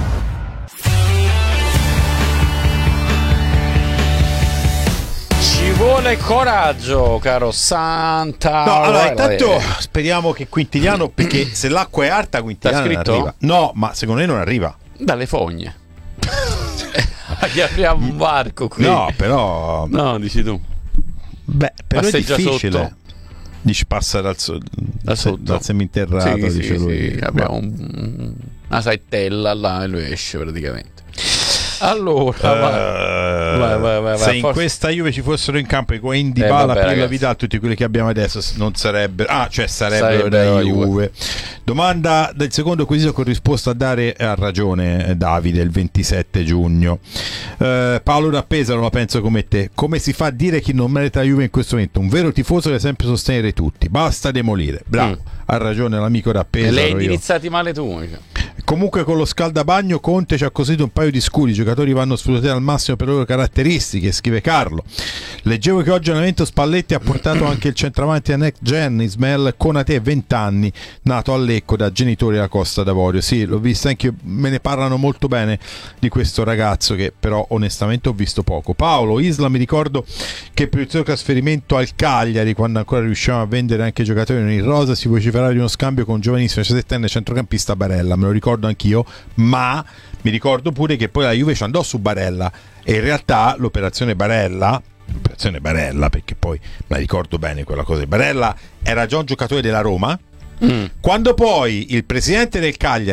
Ci vuole coraggio, caro Santa. No, allora Vai, intanto vai. speriamo che Quintiliano, perché se l'acqua è alta Quintiliano T'ha non scritto? arriva. No, ma secondo me non arriva. Dalle fogne. Gli apriamo un barco qui. No, però No, dici tu. beh, però è Passeggia difficile. sotto. Dici passa dal, so- Da sotto. dal seminterrato, Sì, dice sì, lui. sì, abbiamo un- una saettella là e lui esce praticamente. Allora, Uh, vai, vai, vai, vai, se in forse... questa Juve ci fossero in campo i Higuaín, Dybala, eh, vabbè, Pirlo, ragazzi. Vidal, tutti quelli che abbiamo adesso non sarebbero, ah, cioè sarebbero, Sarebbero da la Juve. Juve. Domanda del secondo quesito con risposta a dare ha ragione eh, Davide il ventisette giugno. Eh, Paolo da Pesaro la penso come te. Come si fa a dire chi non merita la Juve in questo momento? Un vero tifoso deve sempre sostenere tutti, basta demolire. Bravo, Mm. ha ragione l'amico da Pesaro. Le hai io. indirizzati male tu. Comunque con lo scaldabagno Conte ci ha costruito un paio di scudi, i giocatori vanno sfruttati al massimo per le loro caratteristiche, scrive Carlo. Leggevo che oggi allenamento Spalletti ha portato anche il centravanti a next gen Ismael Konate, venti anni, nato a Lecco da genitori della Costa d'Avorio. Sì, l'ho visto anche, me ne parlano molto bene di questo ragazzo che però onestamente ho visto poco. Paolo Isla, mi ricordo che per il suo trasferimento al Cagliari, quando ancora riuscivamo a vendere anche giocatori in rosa, si vociferava di uno scambio con un giovanissimo diciassettenne centrocampista Barella, me lo ricordo anch'io, ma mi ricordo pure che poi la Juve ci andò su Barella e in realtà l'operazione Barella l'operazione Barella, perché poi la ricordo bene quella cosa, Barella era già un giocatore della Roma. Mm. Quando poi il presidente del Cagliari